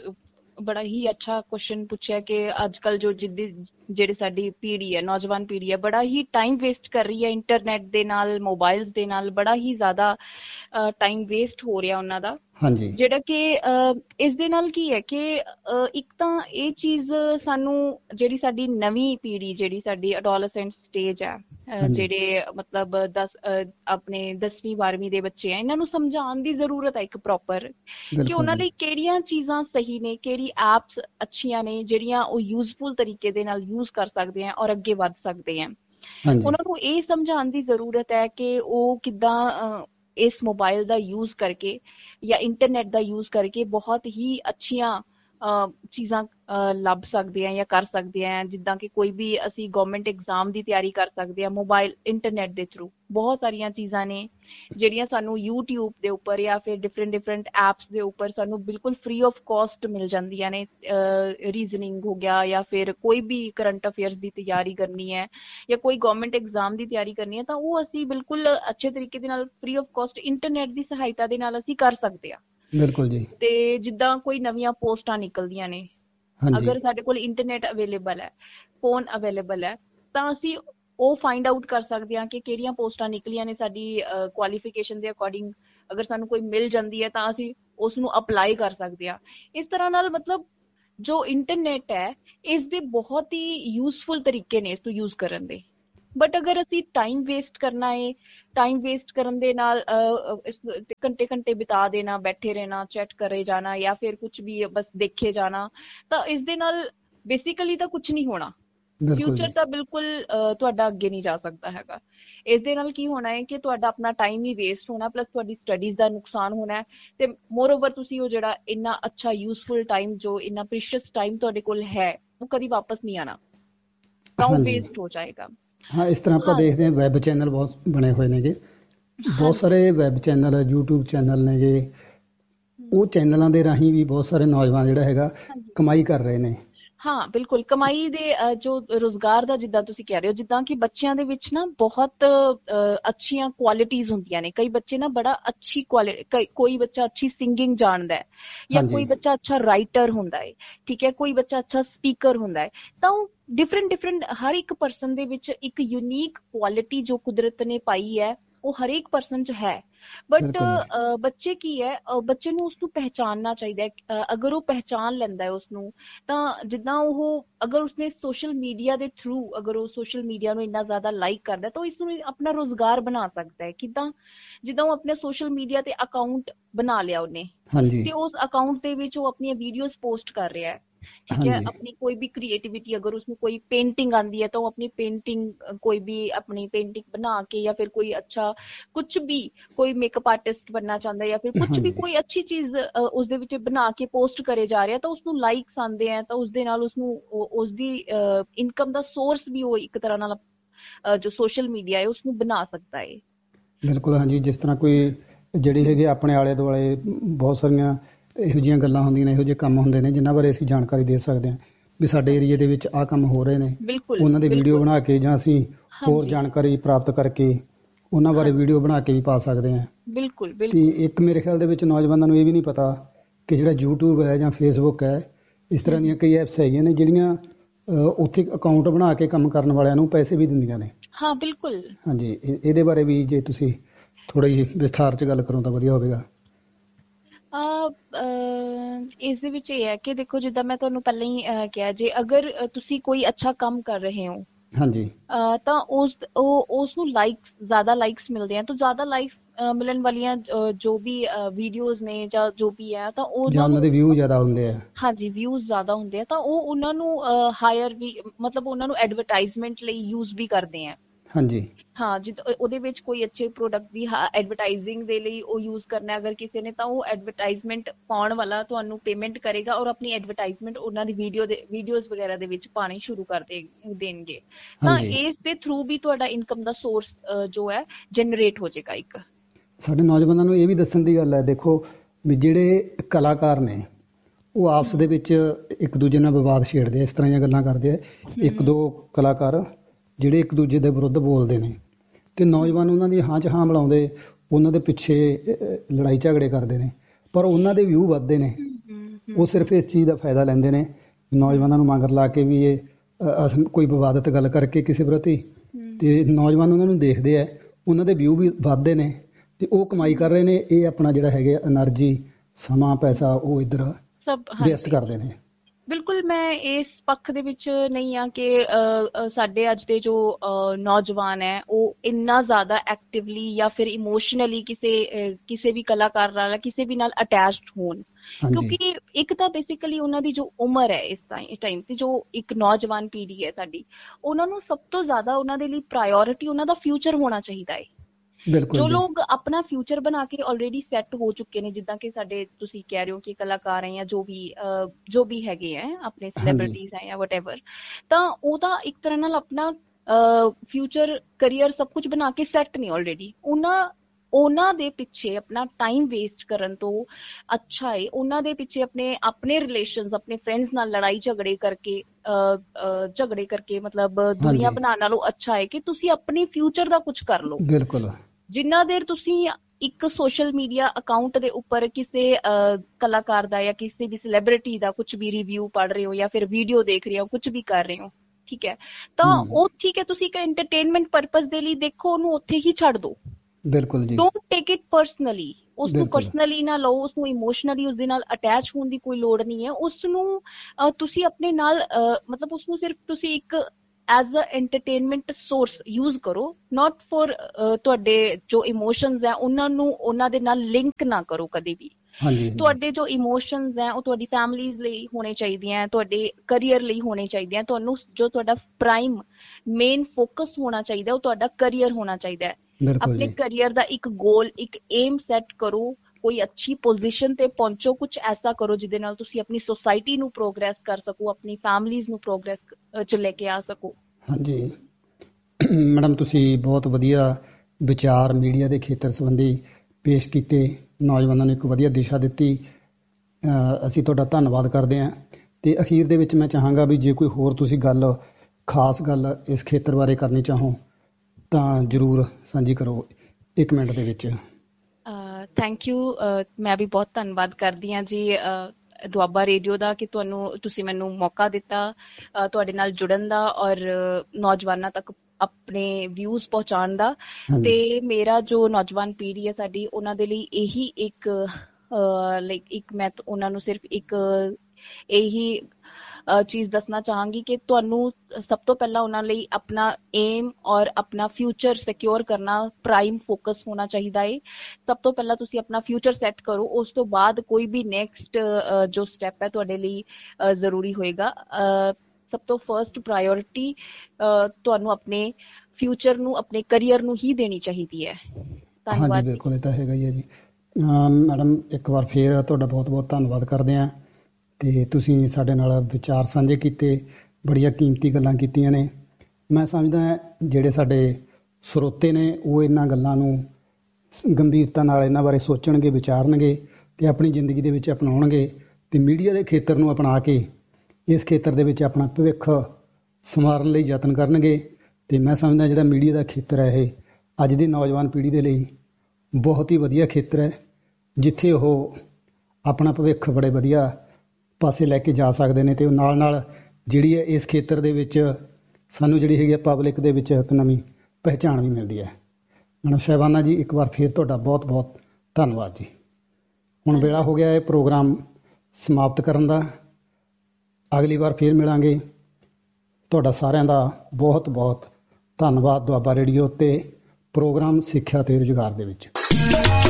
ਬੜਾ ਹੀ ਅੱਛਾ ਕੁਐਸਚਨ ਪੁੱਛਿਆ ਕਿ ਅੱਜ ਕੱਲ੍ਹ ਜੋ ਜਿੱਦੀ ਜਿਹੜੀ ਸਾਡੀ ਪੀੜ੍ਹੀ ਹੈ, ਨੌਜਵਾਨ ਪੀੜ੍ਹੀ ਹੈ, ਬੜਾ ਹੀ ਟਾਈਮ ਵੇਸਟ ਕਰ ਰਹੀ ਹੈ ਇੰਟਰਨੈਟ ਦੇ ਨਾਲ, ਮੋਬਾਈਲਸ ਦੇ ਨਾਲ। ਬੜਾ ਹੀ ਜ਼ਿਆਦਾ ਟਾਈਮ ਵੇਸਟ ਹੋ ਰਿਹਾ ਉਹਨਾਂ ਦਾ। ਹਾਂਜੀ। ਜਿਹੜਾ ਕਿ ਇਸ ਦੇ ਨਾਲ ਕੀ ਹੈ ਕਿ ਇੱਕ ਤਾਂ ਇਹ ਚੀਜ਼ ਸਾਨੂੰ, ਜਿਹੜੀ ਸਾਡੀ ਨਵੀਂ ਪੀੜ੍ਹੀ, ਜਿਹੜੀ ਸਾਡੀ ਅਡੋਲਸੈਂਟ ਸਟੇਜ ਹੈ, ਜਿਹੜੇ ਮਤਲਬ ਦਸ ਆਪਣੇ ਦਸਵੀਂ ਬਾਰਵੀਂ ਦੇ ਬੱਚੇ ਆ, ਇਹਨਾਂ ਨੂੰ ਸਮਝਾਉਣ ਦੀ ਜ਼ਰੂਰਤ ਹੈ ਇੱਕ ਪ੍ਰੋਪਰ, ਕਿ ਉਹਨਾਂ ਲਈ ਕਿਹੜੀਆਂ ਚੀਜ਼ਾਂ ਸਹੀ ਨੇ, ਕਿਹੜੀ ਐਪਸ ਅੱਛੀਆਂ ਨੇ ਜਿਹੜੀਆਂ ਉਹ ਯੂਜ਼ਫੁਲ ਤਰੀਕੇ ਦੇ ਨਾਲ ਯੂਜ਼ ਕਰ ਸਕਦੇ ਆ ਔਰ ਅੱਗੇ ਵੱਧ ਸਕਦੇ ਆ। ਉਹਨਾਂ ਨੂੰ ਇਹ ਸਮਝਾਉਣ ਦੀ ਜ਼ਰੂਰਤ ਹੈ ਕਿ ਉਹ ਕਿੱਦਾਂ ਇਸ ਮੋਬਾਈਲ ਦਾ ਯੂਜ਼ ਕਰਕੇ ਜਾਂ ਇੰਟਰਨੈਟ ਦਾ ਯੂਜ਼ ਕਰਕੇ ਬਹੁਤ ਹੀ ਅੱਛੀਆਂ ਚੀਜ਼ਾਂ ਲੱਭ ਸਕਦੇ ਆ ਜਾਂ ਕਰ ਸਕਦੇ ਆ। ਜਿੱਦਾਂ ਕਿ ਕੋਈ ਵੀ ਅਸੀਂ ਗਵਰਨਮੈਂਟ ਐਗਜ਼ਾਮ ਦੀ ਤਿਆਰੀ ਕਰ ਸਕਦੇ ਆ ਮੋਬਾਈਲ ਇੰਟਰਨੈਟ ਦੇ ਥਰੂ। ਬਹੁਤ ਸਾਰੀਆਂ ਚੀਜ਼ਾਂ ਨੇ ਜਿਹੜੀਆਂ ਸਾਨੂੰ ਯੂਟਿਊਬ ਦੇ ਉੱਪਰ ਜਾਂ ਫਿਰ ਡਿਫਰੈਂਟ ਡਿਫਰੈਂਟ ਐਪਸ ਦੇ ਉੱਪਰ ਸਾਨੂੰ ਬਿਲਕੁਲ ਫ੍ਰੀ ਆਫ ਕੋਸਟ ਮਿਲ ਜਾਂਦੀਆਂ ਨੇ। ਰੀਜ਼ਨਿੰਗ ਹੋ ਗਿਆ ਜਾਂ ਫਿਰ ਕੋਈ ਵੀ ਕਰੰਟ ਅਫੇਅਰਸ ਦੀ ਤਿਆਰੀ ਕਰਨੀ ਹੈ ਜਾਂ ਕੋਈ ਗਵਰਨਮੈਂਟ ਐਗਜ਼ਾਮ ਦੀ ਤਿਆਰੀ ਕਰਨੀ ਹੈ, ਤਾਂ ਉਹ ਅਸੀਂ ਬਿਲਕੁਲ ਅੱਛੇ ਤਰੀਕੇ ਦੇ ਨਾਲ ਫ੍ਰੀ ਆਫ ਕੋਸਟ ਇੰਟਰਨੈਟ ਦੀ ਸਹਾਇਤਾ ਦੇ ਨਾਲ ਅਸੀਂ ਕਰ ਸਕਦੇ ਹਾਂ। ਬਿਲਕੁਲ ਜੀ। ਤੇ ਜਿੱਦਾਂ ਕੋਈ ਨਵੀਆਂ ਪੋਸਟਾਂ ਨਿਕਲਦੀਆਂ ਨੇ, ਅਗਰ ਸਾਡੇ ਕੋਲ ਇੰਟਰਨੈਟ ਅਵੇਲੇਬਲ ਹੈ, ਫੋਨ ਅਵੇਲੇਬਲ ਹੈ, ਤਾਂ ਅਸੀਂ ਉਹ ਫਾਈਂਡ ਆਊਟ ਕਰ ਸਕਦੇ ਹਾਂ ਕਿ ਕਿਹੜੀਆਂ ਪੋਸਟਾਂ ਨਿਕਲੀਆਂ ਨੇ ਸਾਡੀ ਕੁਆਲੀਫਿਕੇਸ਼ਨ ਦੇ ਅਕੋਰਡਿੰਗ। ਅਗਰ ਸਾਨੂੰ ਕੋਈ ਮਿਲ ਜਾਂਦੀ ਹੈ ਤਾਂ ਅਸੀਂ ਉਸ ਨੂੰ ਅਪਲਾਈ ਕਰ ਸਕਦੇ ਹਾਂ। ਇਸ ਤਰ੍ਹਾਂ ਨਾਲ ਮਤਲਬ ਜੋ ਇੰਟਰਨੈਟ ਹੈ, ਇਸ ਦੇ ਬਹੁਤ ਹੀ ਯੂਜ਼ਫੁਲ ਤਰੀਕੇ ਨੇ ਇਸ ਨੂੰ ਯੂਜ਼ ਕਰਨ ਦੇ। ਬਟ ਅਗਰ ਅਸੀਂ ਟਾਈਮ ਵੇਸਟ ਕਰਨਾ ਹੈ, ਟਾਈਮ ਵੇਸਟ ਕਰਨ ਦੇ ਨਾਲ ਘੰਟੇ ਘੰਟੇ ਬਿਤਾ ਦੇਣਾ, ਬੈਠੇ ਰਹਿਣਾ, ਚੈਟ ਕਰੇ ਜਾਣਾ ਜਾਂ ਫਿਰ ਕੁਛ ਵੀ ਬਸ ਦੇਖੇ ਜਾਣਾ, ਤਾਂ ਇਸ ਦੇ ਨਾਲ ਬੇਸਿਕਲੀ ਤਾਂ ਕੁਛ ਨਹੀਂ ਹੋਣਾ। ਫਿਊਚਰ ਤਾਂ ਬਿਲਕੁਲ ਤੁਹਾਡਾ ਅੱਗੇ ਨਹੀਂ ਜਾ ਸਕਦਾ ਹੈਗਾ। ਇਸ ਦੇ ਨਾਲ ਕੀ ਹੋਣਾ ਹੈ ਕਿ ਤੁਹਾਡਾ ਆਪਣਾ ਟਾਈਮ ਹੀ ਵੇਸਟ ਹੋਣਾ, ਪਲੱਸ ਤੁਹਾਡੀ ਸਟੱਡੀਜ਼ ਦਾ ਨੁਕਸਾਨ ਹੋਣਾ, ਤੇ ਮੋਰ ਓਵਰ ਤੁਸੀਂ ਉਹ ਜਿਹੜਾ ਇੰਨਾ ਅੱਛਾ ਯੂਜ਼ਫੁਲ ਟਾਈਮ, ਜੋ ਇੰਨਾ ਪ੍ਰੀਸ਼ੀਅਸ ਟਾਈਮ ਤੁਹਾਡੇ ਕੋਲ ਹੈ, ਉਹ ਕਦੀ ਵਾਪਸ ਨਹੀਂ ਆਉਣਾ, ਤਾਂ ਉਹ ਵੇਸਟ ਹੋ ਜਾਏਗਾ। ਹਾਂ, ਇਸ ਤਰ੍ਹਾਂ ਆਪਾਂ ਦੇਖਦੇ ਹਾਂ ਵੈਬ ਚੈਨਲ ਬਹੁਤ ਬਣੇ ਹੋਏ ਨੇਗੇ, ਬਹੁਤ ਸਾਰੇ ਵੈਬ ਚੈਨਲ, ਯੂਟਿਊਬ ਚੈਨਲ ਨੇਗੇ। ਉਹ ਚੈਨਲਾਂ ਦੇ ਰਾਹੀਂ ਵੀ ਬਹੁਤ ਸਾਰੇ ਨੌਜਵਾਨ ਜਿਹੜਾ ਹੈਗਾ ਕਮਾਈ ਕਰ ਰਹੇ ਨੇ। ਹਾਂ ਬਿਲਕੁਲ, ਕਮਾਈ ਦੇ ਜੋ ਰੁਜ਼ਗਾਰ ਦਾ, ਜਿੱਦਾਂ ਤੁਸੀਂ ਕਹਿ ਰਹੇ ਹੋ, ਜਿੱਦਾਂ ਕਿ ਬੱਚਿਆਂ ਦੇ ਵਿੱਚ ਨਾ ਬਹੁਤ ਅੱਛੀਆਂ ਕੁਆਲਿਟੀਜ਼ ਹੁੰਦੀਆਂ ਨੇ। ਕਈ ਬੱਚੇ ਨਾ ਬੜਾ ਅੱਛੀ ਕੁਆਲਿਟੀ, ਕੋਈ ਬੱਚਾ ਅੱਛੀ ਸਿੰਗਿੰਗ ਜਾਣਦਾ ਹੈ, ਜਾਂ ਕੋਈ ਬੱਚਾ ਅੱਛਾ ਰਾਈਟਰ ਹੁੰਦਾ ਹੈ, ਠੀਕ ਹੈ, ਕੋਈ ਬੱਚਾ ਅੱਛਾ ਸਪੀਕਰ ਹੁੰਦਾ ਹੈ। ਤਾਂ ਉਹ ਡਿਫਰੈਂਟ ਡਿਫਰੈਂਟ ਹਰ ਇੱਕ ਪਰਸਨ ਦੇ ਵਿੱਚ ਇੱਕ ਯੂਨੀਕ ਕੁਆਲਿਟੀ ਜੋ ਕੁਦਰਤ ਨੇ ਪਾਈ ਹੈ, ਉਹ ਹਰੇਕ ਪਰਸਨ 'ਚ ਹੈ। ਬਟ ਬੱਚੇ ਕੀ ਹੈ, ਬੱਚੇ ਨੂੰ ਉਸਨੂੰ ਪਹਿਚਾਨਣਾ ਚਾਹੀਦਾ ਹੈ। ਅਗਰ ਉਹ ਪਹਿਚਾਨ ਲੈਂਦਾ ਹੈ ਉਸਨੂੰ, ਤਾਂ ਜਿੱਦਾਂ ਉਹ ਅਗਰ ਉਸਨੇ ਸੋਸ਼ਲ ਮੀਡੀਆ ਦੇ ਥਰੂ, ਅਗਰ ਉਹ ਸੋਸ਼ਲ ਮੀਡੀਆ ਨੂੰ ਇੰਨਾ ਜ਼ਿਆਦਾ ਲਾਈਕ ਕਰਦਾ, ਤਾਂ ਇਸ ਨੂੰ ਆਪਣਾ ਰੁਜ਼ਗਾਰ ਬਣਾ ਸਕਦਾ ਹੈ। ਕਿੱਦਾਂ? ਜਿੱਦਾਂ ਉਹ ਆਪਣੇ ਸੋਸ਼ਲ ਮੀਡੀਆ ਤੇ ਅਕਾਊਂਟ ਬਣਾ ਲਿਆ ਉਹਨੇ, ਤੇ ਉਸ ਅਕਾਊਂਟ ਦੇ ਵਿੱਚ ਉਹ ਆਪਣੀਆਂ ਵੀਡੀਓਜ਼ ਪੋਸਟ ਕਰ ਰਿਹਾ ਹੈ, ठीक है। ਹਾਂਜੀ अपनी कोई भी क्रिएटिविटी, अगर उसमें कोई पेंटिंग आती है तो वो अपनी पेंटिंग कोई भी अपनी पेंटिंग बना के, या फिर कोई अच्छा कुछ भी, कोई मेकअप आर्टिस्ट बनना चाहता है या फिर कुछ भी ਹਾਂਜੀ कोई अच्छी चीज ਉਸ ਦੇ ਵਿੱਚ ਬਣਾ ਕੇ ਪੋਸਟ ਕਰੇ ਜਾ ਰਿਹਾ, ਤਾਂ ਉਸਨੂੰ ਲਾਈਕਸ ਆਉਂਦੇ ਆ, ਤਾਂ ਉਸਦੇ ਨਾਲ ਉਸਨੂੰ ਉਸਦੀ ਇਨਕਮ ਦਾ ਸੋਰਸ ਵੀ ਉਹ ਇੱਕ ਤਰ੍ਹਾਂ ਨਾਲ ਅਹ, ਜੋ ਸੋਸ਼ਲ ਮੀਡੀਆ ਹੈ ਉਸਨੂੰ ਬਣਾ ਸਕਦਾ ਹੈ। ਬਿਲਕੁਲ ਹਾਂਜੀ। ਜਿਸ ਤਰ੍ਹਾਂ ਕੋਈ ਜਿਹੜੀ ਹੈਗੀ ਆਪਣੇ ਆਲੇ ਦੁਆਲੇ ਬਹੁਤ ਸਾਰੀਆਂ ਇਹੋ ਜਿਹੀਆਂ ਗੱਲਾਂ ਹੁੰਦੀਆਂ ਨੇ, ਇਹੋ ਜਿਹੇ ਕੰਮ ਹੁੰਦੇ ਨੇ ਜਿਨ੍ਹਾਂ ਬਾਰੇ ਅਸੀਂ ਜਾਣਕਾਰੀ ਦੇ ਸਕਦੇ ਹਾਂ ਵੀ ਸਾਡੇ ਏਰੀਏ ਦੇ ਵਿੱਚ ਆਹ ਕੰਮ ਹੋ ਰਹੇ ਨੇ, ਬਿਲਕੁਲ ਉਹਨਾਂ ਦੀ ਵੀਡੀਓ ਬਿਲਕੁਲ ਬਣਾ ਕੇ ਜਾਂ ਅਸੀਂ ਹੋਰ ਹਾਂਜੀ ਜਾਣਕਾਰੀ ਪ੍ਰਾਪਤ ਕਰਕੇ ਉਹਨਾਂ ਬਾਰੇ ਹਾਂਜੀ ਵੀਡੀਓ ਬਣਾ ਕੇ ਵੀ ਪਾ ਸਕਦੇ ਹਾਂ। ਬਿਲकुल ਤੇ बिल्कुल ਇੱਕ ਮੇਰੇ ਖਿਆਲ ਦੇ ਵਿੱਚ ਨੌਜਵਾਨਾਂ ਨੂੰ ਇਹ ਵੀ ਨਹੀਂ ਪਤਾ ਕਿ ਜਿਹੜਾ YouTube ਹੈ ਜਾਂ Facebook ਹੈ, ਇਸ ਤਰ੍ਹਾਂ ਦੀਆਂ ਕਈ ਐਪਸ ਹੈਗੀਆਂ ਨੇ ਜਿਹੜੀਆਂ ਅਹ, ਉੱਥੇ ਅਕਾਊਂਟ ਬਣਾ ਕੇ ਕੰਮ ਕਰਨ ਵਾਲਿਆਂ ਨੂੰ ਪੈਸੇ ਵੀ ਦਿੰਦੀਆਂ ਨੇ। हाँ बिल्कुल। ਹਾਂਜੀ, ਇਹ- ਇਹਦੇ ਬਾਰੇ ਵੀ ਜੇ ਤੁਸੀਂ ਥੋੜ੍ਹਾ ਜਿਹੀ ਵਿਸਥਾਰ 'ਚ ਗੱਲ ਕਰੋ ਤਾਂ ਵਧੀਆ ਹੋਵੇਗਾ। ਆ ਅਹ, ਇਸ ਦੇ ਵਿੱਚ ਇਹ ਹੈ ਕਿ ਦੇਖੋ, ਜਿੱਦਾਂ ਮੈਂ ਤੁਹਾਨੂੰ ਪਹਿਲਾਂ ਹੀ ਅਹ, ਕਿਹਾ, ਜੇ ਅਗਰ ਅਹ, ਤੁਸੀਂ ਕੋਈ ਅੱਛਾ ਕੰਮ ਕਰ ਰਹੇ ਹੋ ਹਾਂਜੀ ਅਹ, ਤਾਂ ਉਸ ਉਹ ਉਸ ਨੂੰ ਲਾਈਕਸ, ਜ਼ਿਆਦਾ ਲਾਈਕਸ ਮਿਲਦੇ ਆ, ਤਾਂ ਜ਼ਿਆਦਾ ਲਾਈਕਸ ਮਿਲਣ ਵਾਲੀਆਂ ਅਹ, ਜੋ ਵੀ ਵੀਡੀਓਜ਼ ਨੇ ਜਾਂ ਜੋ ਵੀ ਹੈ, ਤਾਂ ਜਾਂ ਉਹਨਾਂ ਉਹਨਾਂ ਨੂੰ ਦੇ ਵਿਊ ਜ਼ਿਆਦਾ ਹੁੰਦੇ ਆ। ਹਾਂਜੀ ਵਿਊਜ਼ ਜ਼ਿਆਦਾ ਹੁੰਦੇ ਆ, ਤਾਂ ਉਹ ਉਹਨਾਂ ਨੂੰ ਹਾਇਰ ਵੀ, ਮਤਲਬ ਉਹਨਾਂ ਨੂੰ ਐਡਵਰਟਾਈਜ਼ਮੈਂਟ ਲਈ ਯੂਜ਼ ਵੀ ਕਰਦੇ ਆ। ਹਾਂਜੀ ਹਾਂ, ਜਿੱਦ ਉਹਦੇ ਵਿੱਚ ਕੋਈ ਅੱਛੇ ਪ੍ਰੋਡਕਟ ਦੀ ਐਡਵਰਟਾਈਜ਼ਿੰਗ ਦੇ ਲਈ ਉਹ ਯੂਜ਼ ਕਰਨਾ ਅਗਰ ਕਿਸੇ ਨੇ, ਤਾਂ ਉਹ ਐਡਵਰਟਾਈਜ਼ਮੈਂਟ ਪਾਉਣ ਵਾਲਾ ਤੁਹਾਨੂੰ ਪੇਮੈਂਟ ਕਰੇਗਾ ਔਰ ਆਪਣੀ ਐਡਵਰਟਾਈਜ਼ਮੈਂਟ ਉਹਨਾਂ ਦੀ ਵੀਡੀਓ ਦੇ ਵੀਡੀਓਜ਼ ਵਗੈਰਾ ਦੇ ਵਿੱਚ ਪਾਣੀ ਸ਼ੁਰੂ ਕਰ ਦੇ ਦੇਣਗੇ। ਤਾਂ ਹਾਂਜੀ। ਇਸ ਦੇ ਥਰੂ ਵੀ ਤੁਹਾਡਾ ਇਨਕਮ ਦਾ ਸੋਰਸ ਜੋ ਹੈ ਜਨਰੇਟ ਹੋ ਜਾਏਗਾ ਇੱਕ। ਸਾਡੇ ਨੌਜਵਾਨਾਂ ਨੂੰ ਇਹ ਵੀ ਦੱਸਣ ਦੀ ਗੱਲ ਹੈ, ਦੇਖੋ ਵੀ ਜਿਹੜੇ ਕਲਾਕਾਰ ਨੇ ਉਹ ਆਪਸ ਦੇ ਵਿੱਚ ਇੱਕ ਦੂਜੇ ਨਾਲ ਵਿਵਾਦ ਛੇੜਦੇ ਆ, ਇਸ ਤਰ੍ਹਾਂ ਦੀਆਂ ਗੱਲਾਂ ਕਰਦੇ ਆ। ਇੱਕ ਦੋ ਕਲਾਕਾਰ ਜਿਹੜੇ ਇੱਕ ਦੂਜੇ ਦੇ ਵਿਰੁੱਧ ਬੋਲਦੇ ਨੇ ਤੇ ਨੌਜਵਾਨ ਉਹਨਾਂ ਦੀ ਹਾਂ 'ਚ ਹਾਂ ਮਿਲਾਉਂਦੇ, ਉਹਨਾਂ ਦੇ ਪਿੱਛੇ ਅਹ, ਲੜਾਈ ਝਗੜੇ ਕਰਦੇ ਨੇ, ਪਰ ਉਹਨਾਂ ਦੇ ਵਿਊ ਵੱਧਦੇ ਨੇ। ਉਹ ਸਿਰਫ ਇਸ ਚੀਜ਼ ਦਾ ਫਾਇਦਾ ਲੈਂਦੇ ਨੇ, ਨੌਜਵਾਨਾਂ ਨੂੰ ਮਗਰ ਲਾ ਕੇ ਵੀ ਇਹ ਅਹ, ਅਸ- ਕੋਈ ਵਿਵਾਦਤ ਗੱਲ ਕਰਕੇ ਕਿਸੇ ਪ੍ਰਤੀ, ਤੇ ਨੌਜਵਾਨ ਉਹਨਾਂ ਨੂੰ ਦੇਖਦੇ ਆ, ਉਹਨਾਂ ਦੇ ਵਿਊ ਵੀ ਵੱਧਦੇ ਨੇ ਤੇ ਉਹ ਕਮਾਈ ਕਰ ਰਹੇ ਨੇ। ਇਹ ਆਪਣਾ ਜਿਹੜਾ ਹੈਗੇ એનર્ਜੀ, ਸਮਾਂ, ਪੈਸਾ ਉਹ ਇੱਧਰ ਸਭ ਵੇਸਟ ਹਾਂਜੀ ਕਰਦੇ ਨੇ। ਬਿਲਕੁਲ। ਮੈਂ ਇਸ ਪੱਖ ਦੇ ਵਿੱਚ ਨਹੀਂ ਆ ਕਿ ਅਹ, ਅਹ, ਸਾਡੇ ਅੱਜ ਦੇ ਜੋ ਅਹ, ਨੌਜਵਾਨ ਹੈ ਉਹ ਇੰਨਾ ਜ਼ਿਆਦਾ ਐਕਟਿਵਲੀ ਜਾਂ ਫਿਰ ਇਮੋਸ਼ਨਲੀ ਕਿਸੇ ਅਹ, ਕਿਸੇ ਵੀ ਕਲਾਕਾਰ ਨਾਲ, ਕਿਸੇ ਵੀ ਨਾਲ ਅਟੈਚਡ ਹੋਣ, ਹਾਂਜੀ ਕਿਉਂਕਿ ਇੱਕ ਤਾਂ ਬੇਸਿਕਲੀ ਉਹਨਾਂ ਦੀ ਜੋ ਉਮਰ ਹੈ ਇਸ ਟਾਈਮ ਤੇ, ਜੋ ਇੱਕ ਨੌਜਵਾਨ ਪੀੜ੍ਹੀ ਹੈ ਸਾਡੀ, ਉਹਨਾਂ ਨੂੰ ਸਭ ਤੋਂ ਜ਼ਿਆਦਾ ਉਹਨਾਂ ਦੇ ਲਈ ਪ੍ਰਾਇੋਰਿਟੀ ਉਹਨਾਂ ਦਾ ਫਿਊਚਰ ਹੋਣਾ ਚਾਹੀਦਾ ਹੈ। ਬਿਲਕੁਲ ਜੋ ਜੀ। ਲੋਕ ਆਪਣਾ ਫਿਊਚਰ ਬਣਾ ਕੇ ਆਲਰੇਡੀ ਸੈੱਟ ਹੋ ਚੁੱਕੇ ਨੇ, ਜਿੱਦਾਂ ਕਿ ਸਾਡੇ ਤੁਸੀਂ ਕਹਿ ਰਹੇ ਹੋ ਕਿ ਕਲਾਕਾਰ ਹੈ ਜਾਂ ਜੋ ਵੀ ਅਹ, ਜੋ ਵੀ ਹੈਗੇ ਹੈ ਆਪਣੇ ਹਾਂਜੀ ਸੈਲੀਬ੍ਰਿਟੀਜ਼ ਹੈ ਜਾਂ ਵਟਐਵਰ, ਤਾਂ ਉਹ ਤਾਂ ਇੱਕ ਤਰ੍ਹਾਂ ਨਾਲ ਆਪਣਾ ਫਿਊਚਰ ਕਰੀਅਰ ਸਭ ਕੁਝ ਬਣਾ ਕੇ ਸੈੱਟ ਨੇ ਆਲਰੇਡੀ। ਉਹਨਾਂ ਉਹਨਾਂ ਦੇ ਪਿੱਛੇ ਆਪਣਾ ਟਾਈਮ ਵੇਸਟ ਕਰਨ ਤੋਂ ਅੱਛਾ ਹੈ ਉਹਨਾਂ ਦੇ ਪਿੱਛੇ ਆਪਣੇ ਆਪਣੇ ਰਿਲੇਸ਼ਨਸ, ਆਪਣੇ ਫਰੈਂਡਸ ਨਾਲ ਲੜਾਈ ਝਗੜੇ ਕਰਕੇ ਅਹ, ਅਹ, ਝਗੜੇ ਕਰਕੇ ਮਤਲਬ ਦੁਨੀਆ ਹਾਂਜੀ ਬਣਾਉਣ ਨਾਲੋਂ ਅੱਛਾ ਹੈ ਕਿ ਤੁਸੀਂ ਆਪਣੇ ਫਿਊਚਰ ਦਾ ਕੁਝ ਕਰ ਲਓ। ਬਿਲਕੁਲ ਜਿੰਨਾ ਦੇਰ ਤੁਸੀਂ ਇੱਕ ਸੋਸ਼ਲ ਮੀਡੀਆ ਅਕਾਊਂਟ ਦੇ ਉੱਪਰ ਕਿਸੇ ਅਹ, ਕਲਾਕਾਰ ਦਾ ਜਾਂ ਕਿਸੇ ਵੀ ਸੈਲੀਬ੍ਰਿਟੀ ਦਾ ਕੁਝ ਵੀ ਰਿਵਿਊ ਪੜ੍ਹ ਰਹੇ ਹੋ ਜਾਂ ਫਿਰ ਵੀਡੀਓ ਦੇਖ ਰਹੇ ਹੋ, ਕੁਝ ਵੀ ਕਰ ਰਹੇ ਹੋ, ਠੀਕ ਹੈ, ਤਾਂ ਹੂੰ ਉਹ ਠੀਕ ਹੈ, ਤੁਸੀਂ ਇੱਕ ਐਂਟਰਟੇਨਮੈਂਟ ਪਰਪਸ ਦੇ ਲਈ ਦੇਖੋ, ਉਹਨੂੰ ਉੱਥੇ ਹੀ ਛੱਡ ਦਿਓ। ਬਿਲਕੁਲ ਜੀ। Don't take it personally. ਉਸ ਨੂੰ ਬਿਲਕੁਲ ਪਰਸਨਲੀ ਨਾ ਲਓ, ਉਸ ਨੂੰ ਇਮੋਸ਼ਨਲੀ ਉਸ ਦੇ ਨਾਲ ਅਟੈਚ ਹੋਣ ਦੀ ਕੋਈ ਲੋੜ ਨਹੀਂ ਹੈ। ਉਸ ਨੂੰ ਅਹ, ਤੁਸੀਂ ਆਪਣੇ ਨਾਲ ਅਹ, ਮਤਲਬ ਉਸ ਨੂੰ ਸਿਰਫ ਤੁਸੀਂ ਇੱਕ as a entertainment source use ਕਰੋ, ਨਾਟ ਫॉर ਤੁਹਾਡੇ ਜੋ ਇਮੋਸ਼ਨਸ ਹੈ ਉਹਨਾਂ ਨੂੰ ਉਹਨਾਂ ਦੇ ਨਾਲ ਲਿੰਕ ਨਾ ਕਰੋ ਕਦੇ ਵੀ। ਹਾਂਜੀ ਹਾਂਜੀ ਤੁਹਾਡੇ ਜੋ ਇਮੋਸ਼ਨਸ ਹੈ ਉਹ ਤੁਹਾਡੀ ਫੈਮਲੀਜ਼ ਲਈ ਹੋਣੇ ਚਾਹੀਦੇ ਹੈ, ਤੁਹਾਡੇ ਕਰੀਅਰ ਲਈ ਹੋਣੇ ਚਾਹੀਦੇ ਹੈ। ਤੁਹਾਨੂੰ ਜੋ ਤੁਹਾਡਾ ਪ੍ਰਾਈਮ ਮੇਨ ਫੋਕਸ ਹੋਣਾ ਚਾਹੀਦਾ ਉਹ ਤੁਹਾਡਾ ਕਰੀਅਰ ਹੋਣਾ ਚਾਹੀਦਾ ਹੈ। ਬਿਲਕੁਲ ਆਪਣੇ ਜੀ। ਕਰੀਅਰ ਦਾ ਇੱਕ ਗੋਲ, ਇੱਕ ਏਮ ਸੈੱਟ ਕਰੋ, ਕੋਈ ਅੱਛੀ ਪੋਜੀਸ਼ਨ ਤੇ ਪਹੁੰਚੋ, ਕੁਝ ਐਸਾ ਕਰੋ ਜਿਹਦੇ ਨਾਲ ਤੁਸੀਂ ਆਪਣੀ ਸੋਸਾਇਟੀ ਨੂੰ ਪ੍ਰੋਗਰੈਸ ਕਰ ਸਕੋ, ਆਪਣੀ ਫੈਮਲੀਜ਼ ਨੂੰ ਪ੍ਰੋਗਰੈਸ ਚ ਲੈ ਕੇ ਆ ਸਕੋ। ਹਾਂਜੀ ਮੈਡਮ, ਤੁਸੀਂ ਬਹੁਤ ਵਧੀਆ ਵਿਚਾਰ ਮੀਡੀਆ ਦੇ ਖੇਤਰ ਸੰਬੰਧੀ ਪੇਸ਼ ਕੀਤੇ, ਨੌਜਵਾਨਾਂ ਨੂੰ ਇੱਕ ਵਧੀਆ ਦਿਸ਼ਾ ਦਿੱਤੀ। ਅ, ਅਸੀਂ ਤੁਹਾਡਾ ਧੰਨਵਾਦ ਕਰਦੇ ਹਾਂ। ਤੇ ਅਖੀਰ ਦੇ ਵਿੱਚ ਮੈਂ ਚਾਹਾਂਗਾ ਵੀ ਜੇ ਕੋਈ ਹੋਰ ਤੁਸੀਂ ਗੱਲ, ਖਾਸ ਗੱਲ ਇਸ ਖੇਤਰ ਬਾਰੇ ਕਰਨੀ ਚਾਹੋ ਤਾਂ ਜ਼ਰੂਰ ਸਾਂਝੀ ਕਰੋ ਇੱਕ ਮਿੰਟ ਦੇ ਵਿੱਚ। Thank you. ਮੈਂ ਵੀ ਬਹੁਤ ਧੰਨਵਾਦ ਕਰਦੀ ਹਾਂ ਜੀ ਅਹ, ਦੁਆਬਾ ਰੇਡੀਓ ਦਾ, ਕਿ ਤੁਹਾਨੂੰ ਤੁਸੀਂ ਮੈਨੂੰ ਮੌਕਾ ਦਿੱਤਾ ਅਹ, ਤੁਹਾਡੇ ਨਾਲ ਜੁੜਨ ਦਾ ਔਰ ਨੌਜਵਾਨਾਂ ਤੱਕ ਆਪਣੇ ਵਿਊਜ਼ ਪਹੁੰਚਾਉਣ ਦਾ। ਹਾਂਜੀ ਤੇ ਮੇਰਾ ਜੋ ਨੌਜਵਾਨ ਪੀੜ੍ਹੀ ਹੈ ਸਾਡੀ, ਉਹਨਾਂ ਦੇ ਲਈ ਇਹੀ ਇੱਕ ਲਾਈਕ ਇੱਕ ਮੈਂ ਉਹਨਾਂ ਨੂੰ ਸਿਰਫ ਇੱਕ ਇਹੀ ਚੀਜ਼ ਦੱਸਣਾ ਚਾਹਾਂਗੀ ਕਿ ਤੁਹਾਨੂੰ ਸਭ ਤੋਂ ਪਹਿਲਾਂ ਉਹਨਾਂ ਲਈ ਆਪਣਾ ਏਮ ਔਰ ਆਪਣਾ ਫਿਊਚਰ ਸਿਕਿਉਰ ਕਰਨਾ ਪ੍ਰਾਈਮ ਫੋਕਸ ਹੋਣਾ ਚਾਹੀਦਾ ਹੈ। ਸਭ ਤੋਂ ਪਹਿਲਾਂ ਤੁਸੀਂ ਆਪਣਾ ਫਿਊਚਰ ਸੈੱਟ ਕਰੋ, ਉਸ ਤੋਂ ਬਾਅਦ ਕੋਈ ਵੀ ਨੈਕਸਟ ਜੋ ਸਟੈਪ ਹੈ ਤੁਹਾਡੇ ਲਈ ਜ਼ਰੂਰੀ ਹੋਏਗਾ। ਸਭ ਤੋਂ ਫਰਸਟ ਪ੍ਰਾਇੋਰਿਟੀ ਤੁਹਾਨੂੰ ਆਪਣੇ ਫਿਊਚਰ ਨੂੰ, ਆਪਣੇ ਕਰੀਅਰ ਨੂੰ ਹੀ ਦੇਣੀ ਚਾਹੀਦੀ ਹੈ। ਧੰਨਵਾਦ। ਹਾਂਜੀ ਬਿਲਕੁਲ, ਇਹ ਤਾਂ ਹੈਗਾ ਹੀ ਹੈ ਜੀ। ਮੈਡਮ ਇੱਕ ਵਾਰ ਫੇਰ ਤੁਹਾਡਾ ਬਹੁਤ ਬਹੁਤ ਧੰਨਵਾਦ ਕਰਦੇ ਹਾਂ, ਅਤੇ ਤੁਸੀਂ ਸਾਡੇ ਨਾਲ ਵਿਚਾਰ ਸਾਂਝੇ ਕੀਤੇ, ਬੜੀਆਂ ਕੀਮਤੀ ਗੱਲਾਂ ਕੀਤੀਆਂ ਨੇ। ਮੈਂ ਸਮਝਦਾ ਜਿਹੜੇ ਸਾਡੇ ਸਰੋਤੇ ਨੇ ਉਹ ਇਹਨਾਂ ਗੱਲਾਂ ਨੂੰ ਗੰਭੀਰਤਾ ਨਾਲ ਇਹਨਾਂ ਬਾਰੇ ਸੋਚਣਗੇ, ਵਿਚਾਰਨਗੇ ਅਤੇ ਆਪਣੀ ਜ਼ਿੰਦਗੀ ਦੇ ਵਿੱਚ ਅਪਣਾਉਣਗੇ, ਅਤੇ ਮੀਡੀਆ ਦੇ ਖੇਤਰ ਨੂੰ ਅਪਣਾ ਕੇ ਇਸ ਖੇਤਰ ਦੇ ਵਿੱਚ ਆਪਣਾ ਭਵਿੱਖ ਸੰਵਾਰਨ ਲਈ ਯਤਨ ਕਰਨਗੇ। ਅਤੇ ਮੈਂ ਸਮਝਦਾ ਜਿਹੜਾ ਮੀਡੀਆ ਦਾ ਖੇਤਰ ਹੈ ਇਹ ਅੱਜ ਦੀ ਨੌਜਵਾਨ ਪੀੜ੍ਹੀ ਦੇ ਲਈ ਬਹੁਤ ਹੀ ਵਧੀਆ ਖੇਤਰ ਹੈ, ਜਿੱਥੇ ਉਹ ਆਪਣਾ ਭਵਿੱਖ ਬੜੇ ਵਧੀਆ ਪਾਸੇ ਲੈ ਕੇ ਜਾ ਸਕਦੇ ਨੇ। ਅਤੇ ਉਹ ਨਾਲ ਨਾਲ ਜਿਹੜੀ ਹੈ ਇਸ ਖੇਤਰ ਦੇ ਵਿੱਚ ਸਾਨੂੰ ਜਿਹੜੀ ਹੈਗੀ ਆ ਪਬਲਿਕ ਦੇ ਵਿੱਚ ਇੱਕ ਨਵੀਂ ਪਹਿਚਾਣ ਵੀ ਮਿਲਦੀ ਹੈ। ਮੈਡਮ ਸਾਹਿਬਾਨਾ ਜੀ, ਇੱਕ ਵਾਰ ਫਿਰ ਤੁਹਾਡਾ ਬਹੁਤ ਬਹੁਤ ਧੰਨਵਾਦ ਜੀ। ਹੁਣ ਵੇਲਾ ਹੋ ਗਿਆ ਇਹ ਪ੍ਰੋਗਰਾਮ ਸਮਾਪਤ ਕਰਨ ਦਾ। ਅਗਲੀ ਵਾਰ ਫਿਰ ਮਿਲਾਂਗੇ। ਤੁਹਾਡਾ ਸਾਰਿਆਂ ਦਾ ਬਹੁਤ ਬਹੁਤ ਧੰਨਵਾਦ ਦੁਆਬਾ ਰੇਡੀਓ ਅਤੇ ਪ੍ਰੋਗਰਾਮ ਸਿੱਖਿਆ ਅਤੇ ਰੁਜ਼ਗਾਰ ਦੇ ਵਿੱਚ।